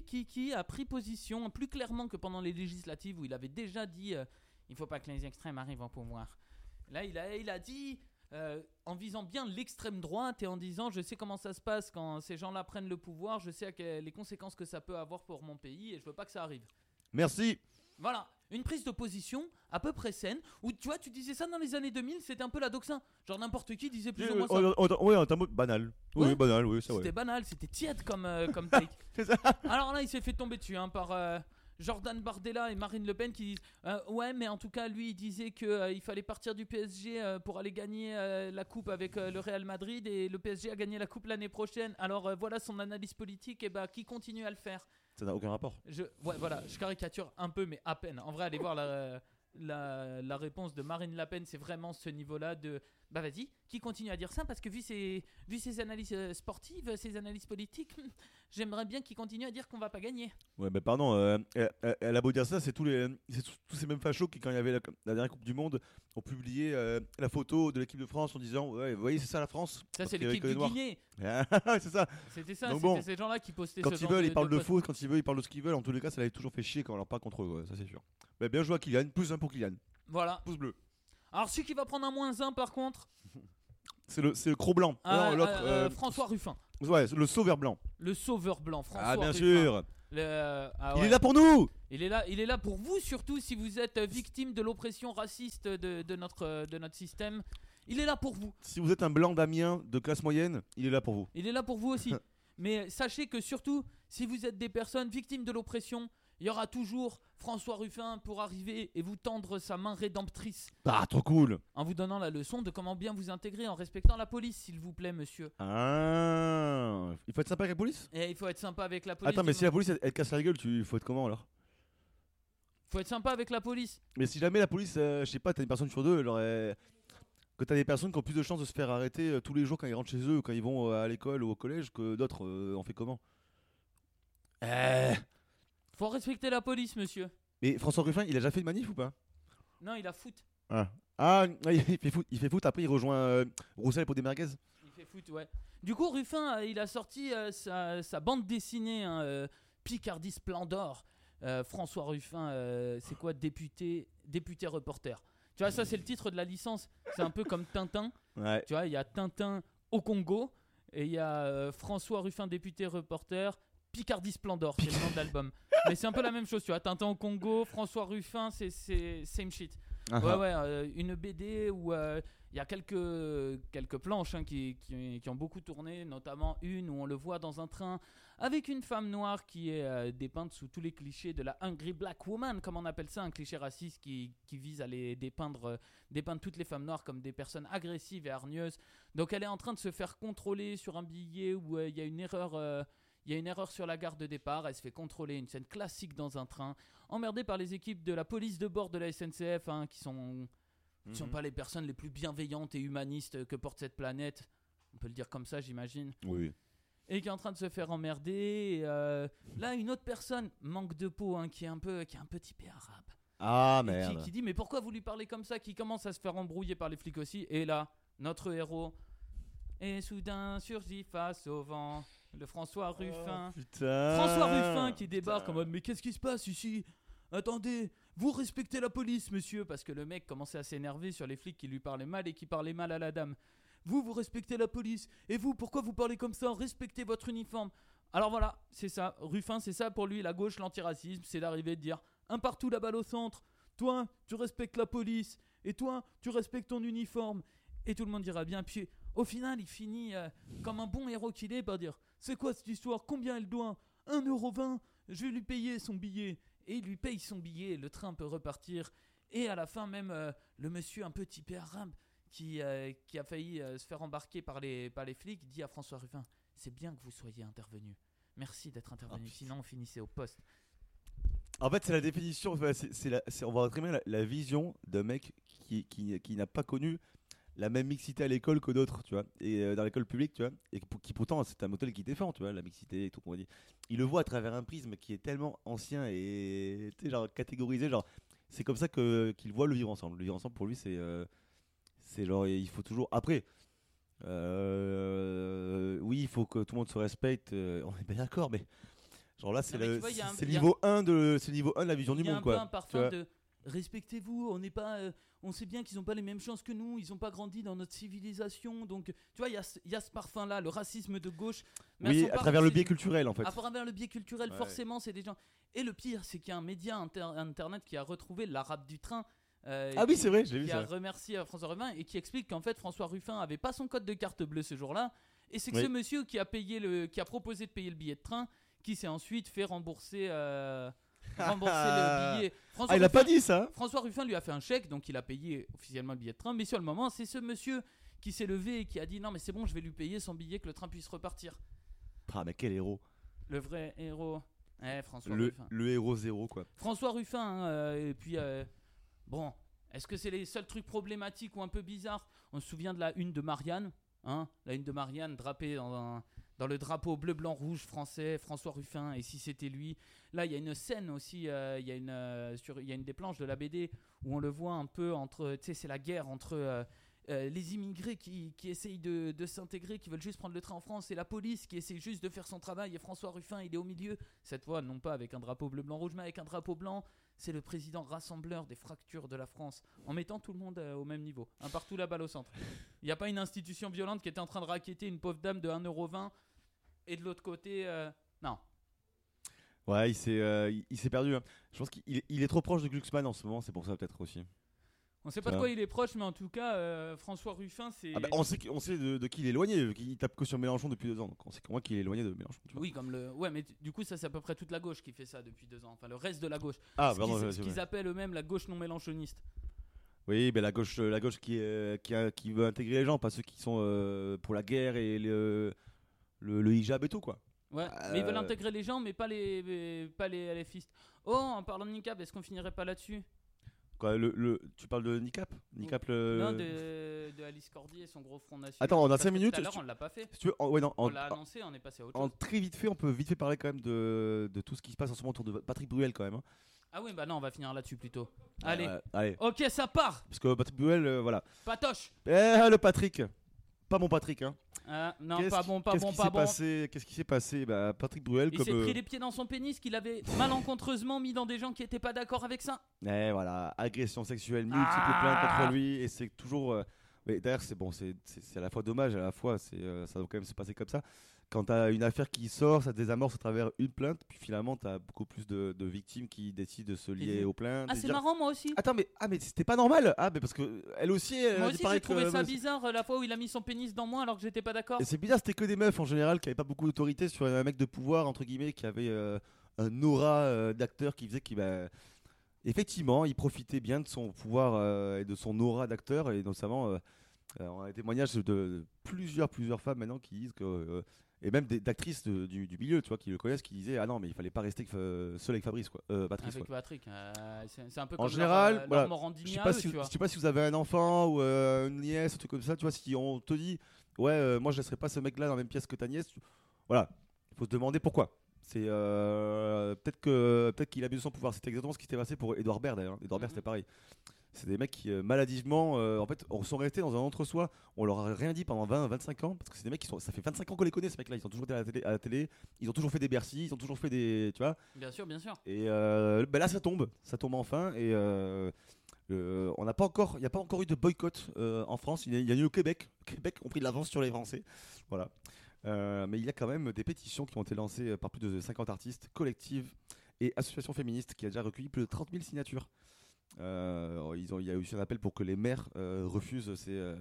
a pris position plus clairement que pendant les législatives où il avait déjà dit il ne faut pas que les extrêmes arrivent au pouvoir. Là, il a dit, en visant bien l'extrême droite et en disant je sais comment ça se passe quand ces gens-là prennent le pouvoir, je sais les conséquences que ça peut avoir pour mon pays et je veux pas que ça arrive. Merci. Voilà, une prise de position à peu près saine, où tu vois, tu disais ça dans les années 2000, c'était un peu la doxa. Genre n'importe qui disait plus ou moins ça. Oui, en termes banal. Ouais. Oui, banal, oui, ça. C'était banal, c'était tiède comme take. C'est ça. Alors là, il s'est fait tomber dessus par Jordan Bardella et Marine Le Pen qui disent ouais, mais en tout cas, lui, il disait qu'il fallait partir du PSG pour aller gagner la coupe avec le Real Madrid et le PSG a gagné la coupe l'année prochaine. Alors voilà son analyse politique, et qui continue à le faire. Ça n'a aucun rapport. Voilà, je caricature un peu, mais à peine. En vrai, allez voir la réponse de Marine Le Pen, c'est vraiment ce niveau-là de bah vas-y, qui continue à dire ça parce que vu ses analyses sportives, ses analyses politiques, j'aimerais bien qu'il continue à dire qu'on va pas gagner. Ouais, mais pardon, elle a beau dire ça, c'est tous ces mêmes fachos qui, quand il y avait la dernière Coupe du Monde, ont publié la photo de l'équipe de France en disant ouais, vous voyez, c'est ça la France. Ça, c'est l'équipe du Guinée. C'est ça. C'était ça, Donc c'était bon, ces gens-là qui postaient quand ce ils genre veulent, de ils parlent de posts. foot, quand ils veulent, ils parlent de ce qu'ils veulent. En tous les cas, ça l'avait toujours fait chier quand on leur parle contre eux, ouais, ça c'est sûr. Mais bien joué à Kylian, plus 1 pour Kylian. Voilà. Pouce bleu. Alors, celui qui va prendre un -1 par contre, C'est le croc blanc. Non, l'autre. François Ruffin. Ouais, le sauveur blanc. Le sauveur blanc, François Ah, bien Ruffin. sûr. Il est là pour nous. Il est là pour vous, surtout si vous êtes victime de l'oppression raciste de notre système. Il est là pour vous. Si vous êtes un blanc d'Amiens de classe moyenne, il est là pour vous. Il est là pour vous aussi. Mais sachez que surtout, si vous êtes des personnes victimes de l'oppression, il y aura toujours François Ruffin pour arriver et vous tendre sa main rédemptrice. Ah, trop cool. En vous donnant la leçon de comment bien vous intégrer en respectant la police, s'il vous plaît, monsieur. Ah, il faut être sympa avec la police. Et il faut être sympa avec la police. Attends, mais si la police elle casse la gueule, il faut être comment alors? Faut être sympa avec la police. Mais si jamais la police, je sais pas, t'as une personne sur deux, que t'as des personnes qui ont plus de chances de se faire arrêter tous les jours quand ils rentrent chez eux ou quand ils vont à l'école ou au collège que d'autres, on fait comment? Faut respecter la police, monsieur. Mais François Ruffin, il a déjà fait une manif ou pas? Non, il a foot. Il fait foot, après il rejoint Roussel pour des merguez. Il fait foot, ouais. Du coup, Ruffin, il a sorti sa bande dessinée, Picardie Splendor. François Ruffin, c'est quoi, député reporter. Tu vois, ça c'est le titre de la licence. C'est un peu comme Tintin. Ouais. Tu vois, il y a Tintin au Congo et il y a François Ruffin, député reporter. Picardie Splendor, c'est le nom de l'album. Mais c'est un peu la même chose, tu vois. Tintin au Congo, François Ruffin, c'est same shit. Une BD où il y a quelques planches qui ont beaucoup tourné, notamment une où on le voit dans un train avec une femme noire qui est dépeinte sous tous les clichés de la Hungry Black Woman, comme on appelle ça, un cliché raciste qui vise à les dépeindre toutes les femmes noires comme des personnes agressives et hargneuses. Donc elle est en train de se faire contrôler sur un billet où il y a une erreur. Il y a une erreur sur la gare de départ, elle se fait contrôler, une scène classique dans un train, emmerdée par les équipes de la police de bord de la SNCF, qui sont pas les personnes les plus bienveillantes et humanistes que porte cette planète. On peut le dire comme ça, j'imagine. Oui. Et qui est en train de se faire emmerder. Et, là, une autre personne, manque de peau, qui est un petit peu arabe. Ah merde. Qui dit mais pourquoi vous lui parlez comme ça, qui commence à se faire embrouiller par les flics aussi. Et là, notre héros est soudain surgit face au vent. Le François Ruffin. Oh, putain. François Ruffin qui débarque en mode mais qu'est-ce qui se passe ici? Attendez, vous respectez la police, monsieur. Parce que le mec commençait à s'énerver sur les flics qui lui parlaient mal et qui parlaient mal à la dame. Vous respectez la police. Et vous, pourquoi vous parlez comme ça? Respectez votre uniforme. Alors voilà, c'est ça. Ruffin, c'est ça pour lui, la gauche, l'antiracisme. C'est d'arriver de dire un partout, la balle au centre. Toi, tu respectes la police. Et toi, tu respectes ton uniforme. Et tout le monde dira bien. Puis au final, il finit comme un bon héros qu'il est par dire c'est quoi cette histoire? Combien elle doit? 1,20€. Je vais lui payer son billet. Et il lui paye son billet. Le train peut repartir. Et à la fin, même le monsieur un peu typé arabe qui a failli se faire embarquer par les flics dit à François Ruffin c'est bien que vous soyez intervenu. Merci d'être intervenu. Sinon, on finissait au poste. En fait, c'est la définition. On voit très bien la vision d'un mec qui n'a pas connu la même mixité à l'école que d'autres, tu vois, et dans l'école publique, tu vois, et qui pourtant c'est un modèle qui défend, tu vois, la mixité et tout qu'on dit. Il le voit à travers un prisme qui est tellement ancien et genre catégorisé, genre c'est comme ça qu'il voit le vivre ensemble. Le vivre ensemble pour lui, c'est genre il faut toujours. Après, oui, il faut que tout le monde se respecte. On est bien d'accord, mais genre là c'est le niveau 1 de la vision du monde, quoi. Il y a un peu un parfum de respectez-vous, on sait bien qu'ils n'ont pas les mêmes chances que nous, ils n'ont pas grandi dans notre civilisation, donc tu vois, il y a ce parfum-là, le racisme de gauche. Mais oui, à travers le biais culturel, en fait. À travers le biais culturel, ouais. Forcément, c'est des gens. Et le pire, c'est qu'il y a un média internet qui a retrouvé l'arabe du train. Oui, c'est vrai, j'ai vu ça. Qui a remercié François Ruffin et qui explique qu'en fait, François Ruffin avait pas son code de carte bleue ce jour-là, et c'est que ce monsieur qui a proposé de payer le billet de train, qui s'est ensuite fait rembourser le billet. Il a pas dit ça. François Ruffin lui a fait un chèque, donc il a payé officiellement le billet de train. Mais sur le moment, c'est ce monsieur qui s'est levé et qui a dit non mais c'est bon, je vais lui payer son billet que le train puisse repartir. Ah mais quel héros. Le vrai héros. François Ruffin. Le héros zéro, quoi. François Ruffin, et puis Bon, est-ce que c'est les seuls trucs problématiques ou un peu bizarres? On se souvient de la une de Marianne, hein, la une de Marianne drapée dans le drapeau bleu, blanc, rouge français, François Ruffin, et si c'était lui. Là, il y a une scène aussi, il y a une des planches de la BD où on le voit un peu entre, tu sais, c'est la guerre entre les immigrés qui essayent de s'intégrer, qui veulent juste prendre le train en France, et la police qui essaie juste de faire son travail, et François Ruffin, il est au milieu. Cette fois, non pas avec un drapeau bleu, blanc, rouge, mais avec un drapeau blanc. C'est le président rassembleur des fractures de la France, en mettant tout le monde au même niveau. Un partout, la balle au centre. Il n'y a pas une institution violente qui était en train de racketter une pauvre dame de 1,20€, et de l'autre côté, non. Ouais, il s'est perdu. Hein. Je pense qu'il est trop proche de Glucksmann en ce moment, c'est pour ça peut-être aussi. On sait pas de quoi il est proche, mais en tout cas, François Ruffin, c'est. Ah bah, on sait de qui il est éloigné, qu'il tape que sur Mélenchon depuis 2 ans. Donc on sait comment qu'il est éloigné de Mélenchon. Tu vois. Oui, comme le. Ouais, mais du coup, ça, c'est à peu près toute la gauche qui fait ça depuis 2 ans. Enfin, le reste de la gauche. Ah, pardon, ce qu'ils appellent eux-mêmes la gauche non mélenchoniste. Oui, mais la gauche qui veut intégrer les gens, pas ceux qui sont pour la guerre et le hijab et tout, quoi. Ouais, mais ils veulent intégrer les gens, mais pas les LFistes. Oh, en parlant de niqab, est-ce qu'on finirait pas là-dessus? Quoi, tu parles de Nicap Non, de Alice Cordier et son gros Front National. Attends, on a 5 minutes. Tout à l'heure, on l'a pas fait. Si tu veux, on l'a annoncé, on est passé à autre chose. Très vite fait, on peut vite fait parler quand même de tout ce qui se passe en ce moment autour de Patrick Bruel quand même. Hein. Ah oui, bah non, on va finir là-dessus plutôt. Allez. Allez. Ok, ça part. Parce que Patrick Bruel, voilà. Patoche. Le Patrick. Pas mon Patrick, hein. Non, pas bon. Qu'est-ce qui s'est passé? Bah, Patrick Bruel, il s'est pris les pieds dans son pénis qu'il avait malencontreusement mis dans des gens qui étaient pas d'accord avec ça. Voilà, agression sexuelle, multiples plaintes contre lui, et c'est toujours. Mais d'ailleurs, c'est à la fois dommage, à la fois, ça doit quand même se passer comme ça. Quand t'as une affaire qui sort, ça te désamorce à travers une plainte, puis finalement t'as beaucoup plus de victimes qui décident de se lier aux plaintes. Ah, c'est marrant, moi aussi. Attends, mais c'était pas normal. Mais parce que elle aussi. Moi aussi, j'ai trouvé ça bizarre la fois où il a mis son pénis dans moi alors que j'étais pas d'accord. Et c'est bizarre, c'était que des meufs en général qui avaient pas beaucoup d'autorité sur un mec de pouvoir entre guillemets qui avait un aura d'acteur qui faisait qu'il effectivement, il profitait bien de son pouvoir et de son aura d'acteur, et notamment on a des témoignages de plusieurs femmes maintenant qui disent que et même d'actrices du milieu, tu vois, qui le connaissent, qui disaient ah non mais il fallait pas rester seul avec Fabrice, quoi. Patrice, avec quoi. Patrick, c'est un peu en comme général, leur Morandini. Je sais pas si vous avez un enfant ou une nièce, un truc comme ça, tu vois, si on te dit ouais moi je laisserai pas ce mec-là dans la même pièce que ta nièce, voilà, il faut se demander pourquoi. C'est peut-être qu'il a abusé de son pouvoir. C'était exactement ce qui s'était passé pour Edouard Baird d'ailleurs. Edouard Baird c'était pareil. C'est des mecs qui maladivement en fait sont restés dans un entre-soi. On leur a rien dit pendant 20-25 ans parce que c'est des mecs ça fait 25 ans qu'on les connaît, ces mecs là. Ils ont toujours été à la télé, ils ont toujours fait des Bercy, ils ont toujours fait des, tu vois. Bien sûr. Et là ça tombe enfin, et il n'y a pas encore eu de boycott en France. Il y a eu au Québec. Québec ont pris de l'avance sur les Français, voilà. Mais il y a quand même des pétitions qui ont été lancées par plus de 50 artistes, collectives et associations féministes, qui a déjà recueilli plus de 30 000 signatures. Il y a aussi un appel pour que les maires refusent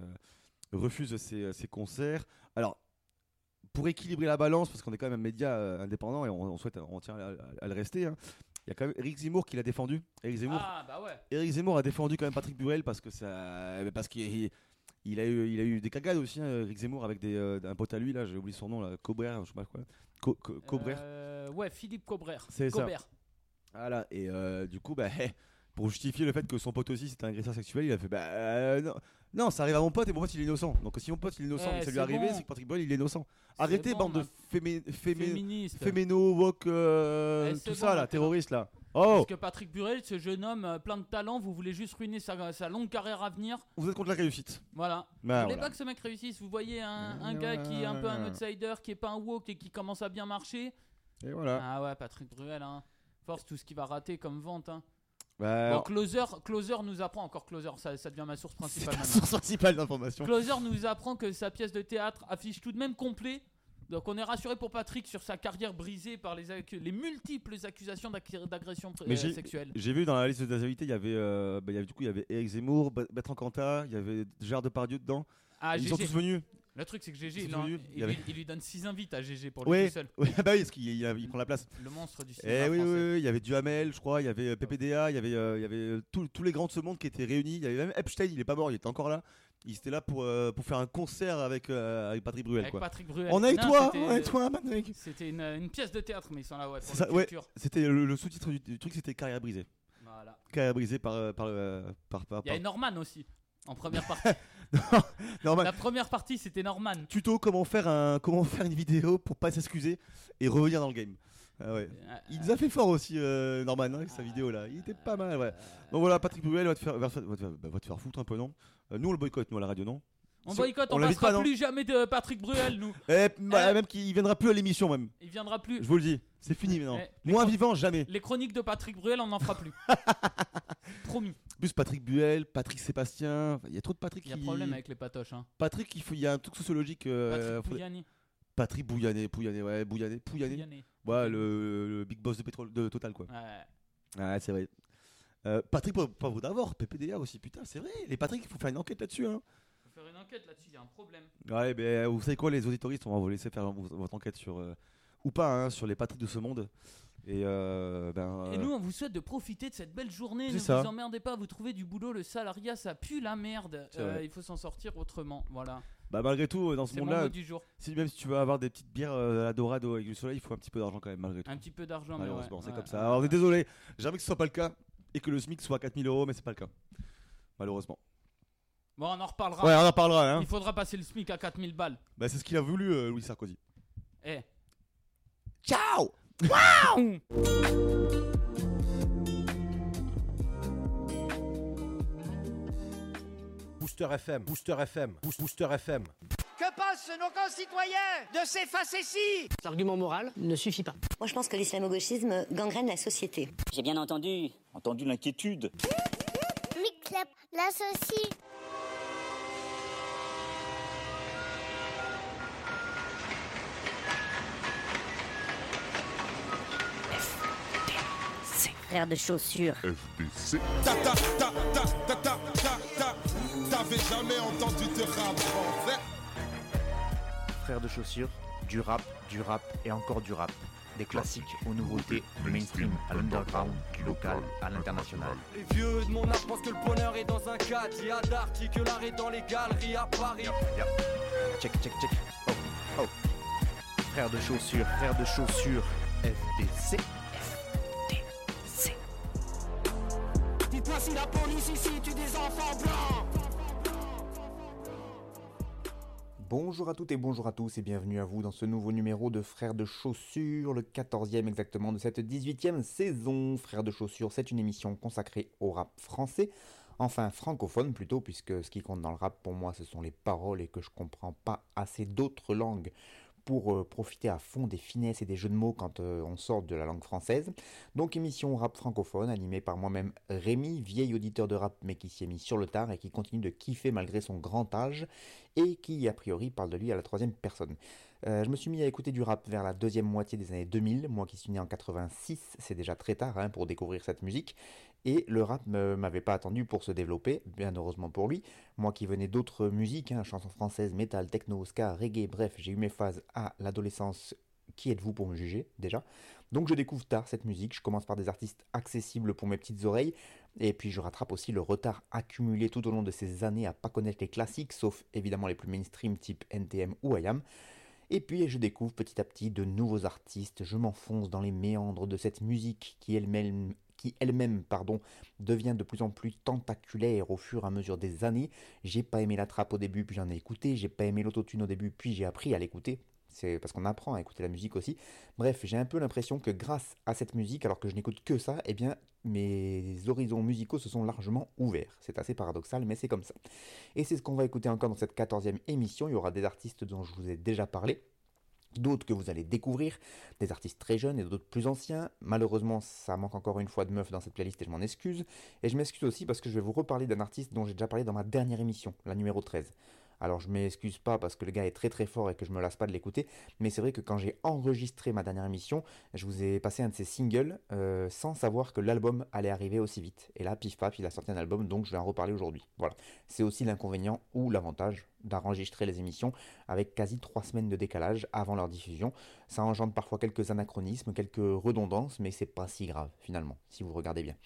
ces concerts. Alors, pour équilibrer la balance, parce qu'on est quand même un média indépendant et on tient à le rester, hein, il y a quand même Éric Zemmour qui l'a défendu. Éric Zemmour a défendu quand même Patrick Bruel parce qu'il a eu des cagades aussi, hein, Éric Zemmour, avec un pote à lui, là, j'ai oublié son nom, là, Cobrer, je sais pas quoi. Cobrer. Ouais, Philippe Cobrer. C'est ça. Voilà, et du coup, pour justifier le fait que son pote aussi c'était un agresseur sexuel, il a fait non, ça arrive à mon pote et mon pote il est innocent. Donc si mon pote il est innocent et que ça lui est arrivé, c'est que Patrick Bruel il est innocent. Arrêtez, bande de féméno, woke, tout ça là, terroristes là. Parce que Patrick Bruel, ce jeune homme plein de talent, vous voulez juste ruiner sa longue carrière à venir. Vous êtes contre la réussite. Voilà. Vous voulez pas que ce mec réussisse. Vous voyez un gars qui est un peu un outsider, qui est pas un woke et qui commence à bien marcher. Et voilà. Ah ouais, Patrick Bruel, hein. Force tout ce qu'il va rater comme vente, hein. Bon, Closer nous apprend, encore Closer, ça devient ma source principale. C'est la source principale d'information. Closer nous apprend que sa pièce de théâtre affiche tout de même complet. Donc on est rassuré pour Patrick sur sa carrière brisée par les multiples accusations d'agression sexuelle. J'ai vu dans la liste des invités, il y avait Éric Zemmour, Bertrand Cantat, il y avait Gérard Depardieu dedans. Ils sont tous venus. Le truc c'est que GG il lui donne 6 invites à GG pour lui tout seul. Oui, bah oui, parce qu'il prend la place. Le monstre du cinéma français. Oui, il y avait Duhamel, je crois, il y avait PPDA, il y avait tous les grands de ce monde qui étaient réunis. Il y avait même Epstein, il est pas mort, il était encore là. Il était là pour faire un concert avec Patrick Bruel. Patrick Bruel. On est toi, Patrick. C'était une pièce de théâtre, mais ils sont là pour la culture. C'était le sous-titre du truc, c'était Carrière brisée. Voilà. Carrière brisée par. Il y avait Norman aussi en première partie. Norman. La première partie c'était Norman. Tuto comment faire une vidéo pour pas s'excuser et revenir dans le game. Ah ouais. Il nous a fait fort aussi Norman avec sa vidéo là. Il était pas mal ouais. Donc voilà, Patrick Bruel va te faire foutre un peu non. Nous on le boycotte nous à la radio non. On boycotte, on passera plus jamais de Patrick Bruel nous. Même qu'il viendra plus à l'émission même. Il viendra plus. Je vous le dis, c'est fini maintenant. Moins vivant jamais. Les chroniques de Patrick Bruel on n'en fera plus. Promis. Plus Patrick Bruel, Patrick Sébastien, il y a trop de Patrick. Il y a problème avec les patoches hein. Patrick il y a un truc sociologique. Patrick Bouyané. Ouais, le big boss de pétrole de Total quoi. Ouais, c'est vrai. Patrick Poivre d'Avor, PPDA aussi, putain, c'est vrai. Les Patrick, il faut faire une enquête là-dessus. Hein. Faire une enquête là-dessus, il y a un problème. Ouais, mais vous savez quoi, les auditoristes, on va vous laisser faire votre enquête sur ou pas, hein, sur les Patrick de ce monde. Et nous, on vous souhaite de profiter de cette belle journée. Ne vous emmerdez pas, vous trouvez du boulot, le salariat, ça pue la merde. Il faut s'en sortir autrement, voilà. Bah malgré tout, dans ce monde-là, même si tu veux avoir des petites bières à la Dorado avec du soleil, il faut un petit peu d'argent quand même, malgré tout. Un petit peu d'argent, malheureusement, mais c'est comme ça. Alors on est désolé, j'aimerais que ce soit pas le cas et que le SMIC soit à 4 000 €, mais c'est pas le cas, malheureusement. Bon, on en reparlera. Ouais, on en reparlera. Hein. Il faudra passer le SMIC à 4 000 balles. Bah, c'est ce qu'il a voulu, Louis Sarkozy. Ciao. Waouh. Booster FM. Que pensent nos concitoyens de ces facéties? L'argument moral ne suffit pas. Moi, je pense que l'islamo-gauchisme gangrène la société. J'ai bien entendu l'inquiétude. Miclap, l'associe. Frère de chaussures. FDC. T'avais jamais entendu de rap français? Frère de chaussures, du rap et encore du rap. Des classiques aux nouveautés, du mainstream à l'underground, du local à l'international. Les vieux de mon âge pensent que le bonheur est dans un cadre. Il y a d'Arty que l'art est dans les galeries à Paris. Check. Oh. Frère de chaussures, FDC. Dites-moi si la police ici tue des enfants blancs. Bonjour à toutes et bonjour à tous et bienvenue à vous dans ce nouveau numéro de Frères de Chaussures, le 14e exactement de cette 18e saison. Frères de Chaussures, c'est une émission consacrée au rap français, enfin francophone plutôt, puisque ce qui compte dans le rap pour moi ce sont les paroles et que je comprends pas assez d'autres langues pour profiter à fond des finesses et des jeux de mots quand on sort de la langue française. Donc émission rap francophone animée par moi-même Rémi, vieil auditeur de rap mais qui s'y est mis sur le tard et qui continue de kiffer malgré son grand âge et qui a priori parle de lui à la troisième personne. Je me suis mis à écouter du rap vers la deuxième moitié des années 2000, moi qui suis né en 86, c'est déjà très tard pour découvrir cette musique. Et le rap ne m'avait pas attendu pour se développer, bien heureusement pour lui. Moi qui venais d'autres musiques, chansons françaises, métal, techno, ska, reggae, bref, j'ai eu mes phases à l'adolescence. Qui êtes-vous pour me juger, déjà? Donc je découvre tard cette musique, je commence par des artistes accessibles pour mes petites oreilles, et puis je rattrape aussi le retard accumulé tout au long de ces années à pas connaître les classiques, sauf évidemment les plus mainstream type NTM ou IAM. Et puis je découvre petit à petit de nouveaux artistes, je m'enfonce dans les méandres de cette musique qui elle-même devient de plus en plus tentaculaire au fur et à mesure des années. J'ai pas aimé la trappe au début, puis j'en ai écouté. J'ai pas aimé l'autotune au début, puis j'ai appris à l'écouter. C'est parce qu'on apprend à écouter la musique aussi. Bref, j'ai un peu l'impression que grâce à cette musique, alors que je n'écoute que ça, eh bien, mes horizons musicaux se sont largement ouverts. C'est assez paradoxal, mais c'est comme ça. Et c'est ce qu'on va écouter encore dans cette 14e émission. Il y aura des artistes dont je vous ai déjà parlé, d'autres que vous allez découvrir, des artistes très jeunes et d'autres plus anciens. Malheureusement, ça manque encore une fois de meufs dans cette playlist et je m'en excuse. Et je m'excuse aussi parce que je vais vous reparler d'un artiste dont j'ai déjà parlé dans ma dernière émission, la numéro 13. Alors je m'excuse pas parce que le gars est très très fort et que je me lasse pas de l'écouter, mais c'est vrai que quand j'ai enregistré ma dernière émission, je vous ai passé un de ses singles sans savoir que l'album allait arriver aussi vite. Et là, pif paf, il a sorti un album, donc je vais en reparler aujourd'hui. Voilà, c'est aussi l'inconvénient ou l'avantage d'enregistrer les émissions avec quasi 3 semaines de décalage avant leur diffusion. Ça engendre parfois quelques anachronismes, quelques redondances, mais c'est pas si grave finalement, si vous regardez bien.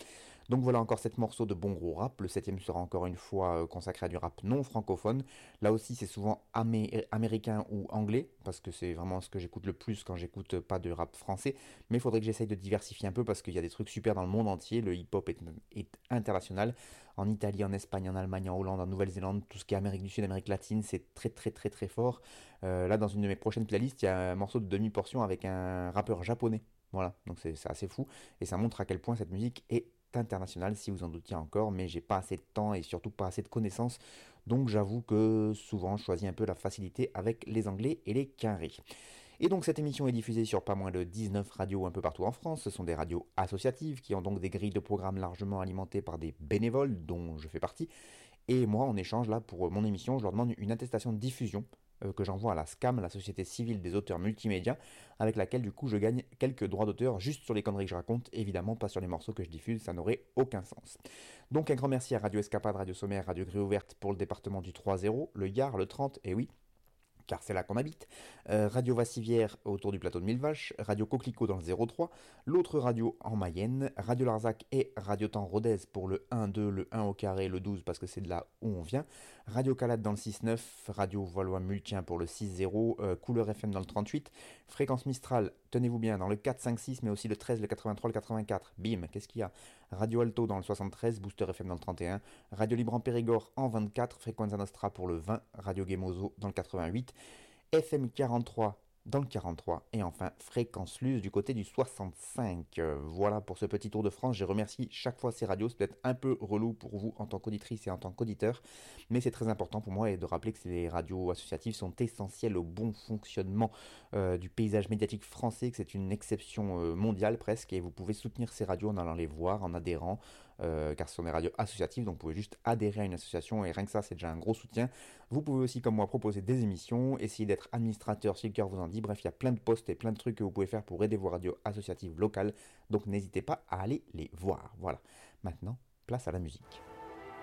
Donc voilà encore 7 morceaux de bon gros rap. Le 7e sera encore une fois consacré à du rap non francophone. Là aussi c'est souvent américain ou anglais, parce que c'est vraiment ce que j'écoute le plus quand j'écoute pas de rap français. Mais il faudrait que j'essaye de diversifier un peu, parce qu'il y a des trucs super dans le monde entier. Le hip-hop est international. En Italie, en Espagne, en Allemagne, en Hollande, en Nouvelle-Zélande, tout ce qui est Amérique du Sud, Amérique latine, c'est très très très très fort. Là, dans une de mes prochaines playlists, il y a un morceau de demi-portion avec un rappeur japonais. Voilà, donc c'est assez fou. Et ça montre à quel point cette musique est internationale, si vous en doutiez encore. Mais j'ai pas assez de temps et surtout pas assez de connaissances. Donc j'avoue que souvent, je choisis un peu la facilité avec les Anglais et les Quinrés. Et donc cette émission est diffusée sur pas moins de 19 radios un peu partout en France. Ce sont des radios associatives qui ont donc des grilles de programmes largement alimentées par des bénévoles, dont je fais partie. Et moi, en échange, là, pour mon émission, je leur demande une attestation de diffusion que j'envoie à la SCAM, la Société Civile des Auteurs Multimédia, avec laquelle du coup je gagne quelques droits d'auteur juste sur les conneries que je raconte, évidemment pas sur les morceaux que je diffuse, ça n'aurait aucun sens. Donc un grand merci à Radio Escapade, Radio Sommaire, Radio Grille Ouverte pour le département du 3-0, le Gard, le 30, et oui, car c'est là qu'on habite, Radio Vassivière autour du plateau de Millevaches, Radio Coquelicot dans le 03, l'autre radio en Mayenne, Radio Larzac et Radio Temps Rodez pour le 1-2, le 1 au carré, le 12 parce que c'est de là où on vient, Radio Calade dans le 6-9, Radio Valois-Multien pour le 6-0, Couleur FM dans le 38, Fréquence Mistral, tenez-vous bien, dans le 4-5-6, mais aussi le 13, le 83, le 84, bim, qu'est-ce qu'il y a? Radio Alto dans le 73, Booster FM dans le 31, Radio Libre en Périgord en 24, Frequenza Nostra pour le 20, Radio Gemozo dans le 88, FM 43 dans le 43 et enfin Fréquence Luz du côté du 65. Voilà pour ce petit tour de France. Je remercie chaque fois ces radios. C'est peut-être un peu relou pour vous en tant qu'auditrice et en tant qu'auditeur, mais c'est très important pour moi et de rappeler que ces radios associatives sont essentielles au bon fonctionnement du paysage médiatique français, que c'est une exception mondiale presque, et vous pouvez soutenir ces radios en allant les voir, en adhérant, car ce sont des radios associatives, donc vous pouvez juste adhérer à une association et rien que ça c'est déjà un gros soutien. Vous pouvez aussi comme moi proposer des émissions, essayer d'être administrateur si le cœur vous en dit, bref il y a plein de posts et plein de trucs que vous pouvez faire pour aider vos radios associatives locales, donc n'hésitez pas à aller les voir. Voilà, maintenant place à la musique.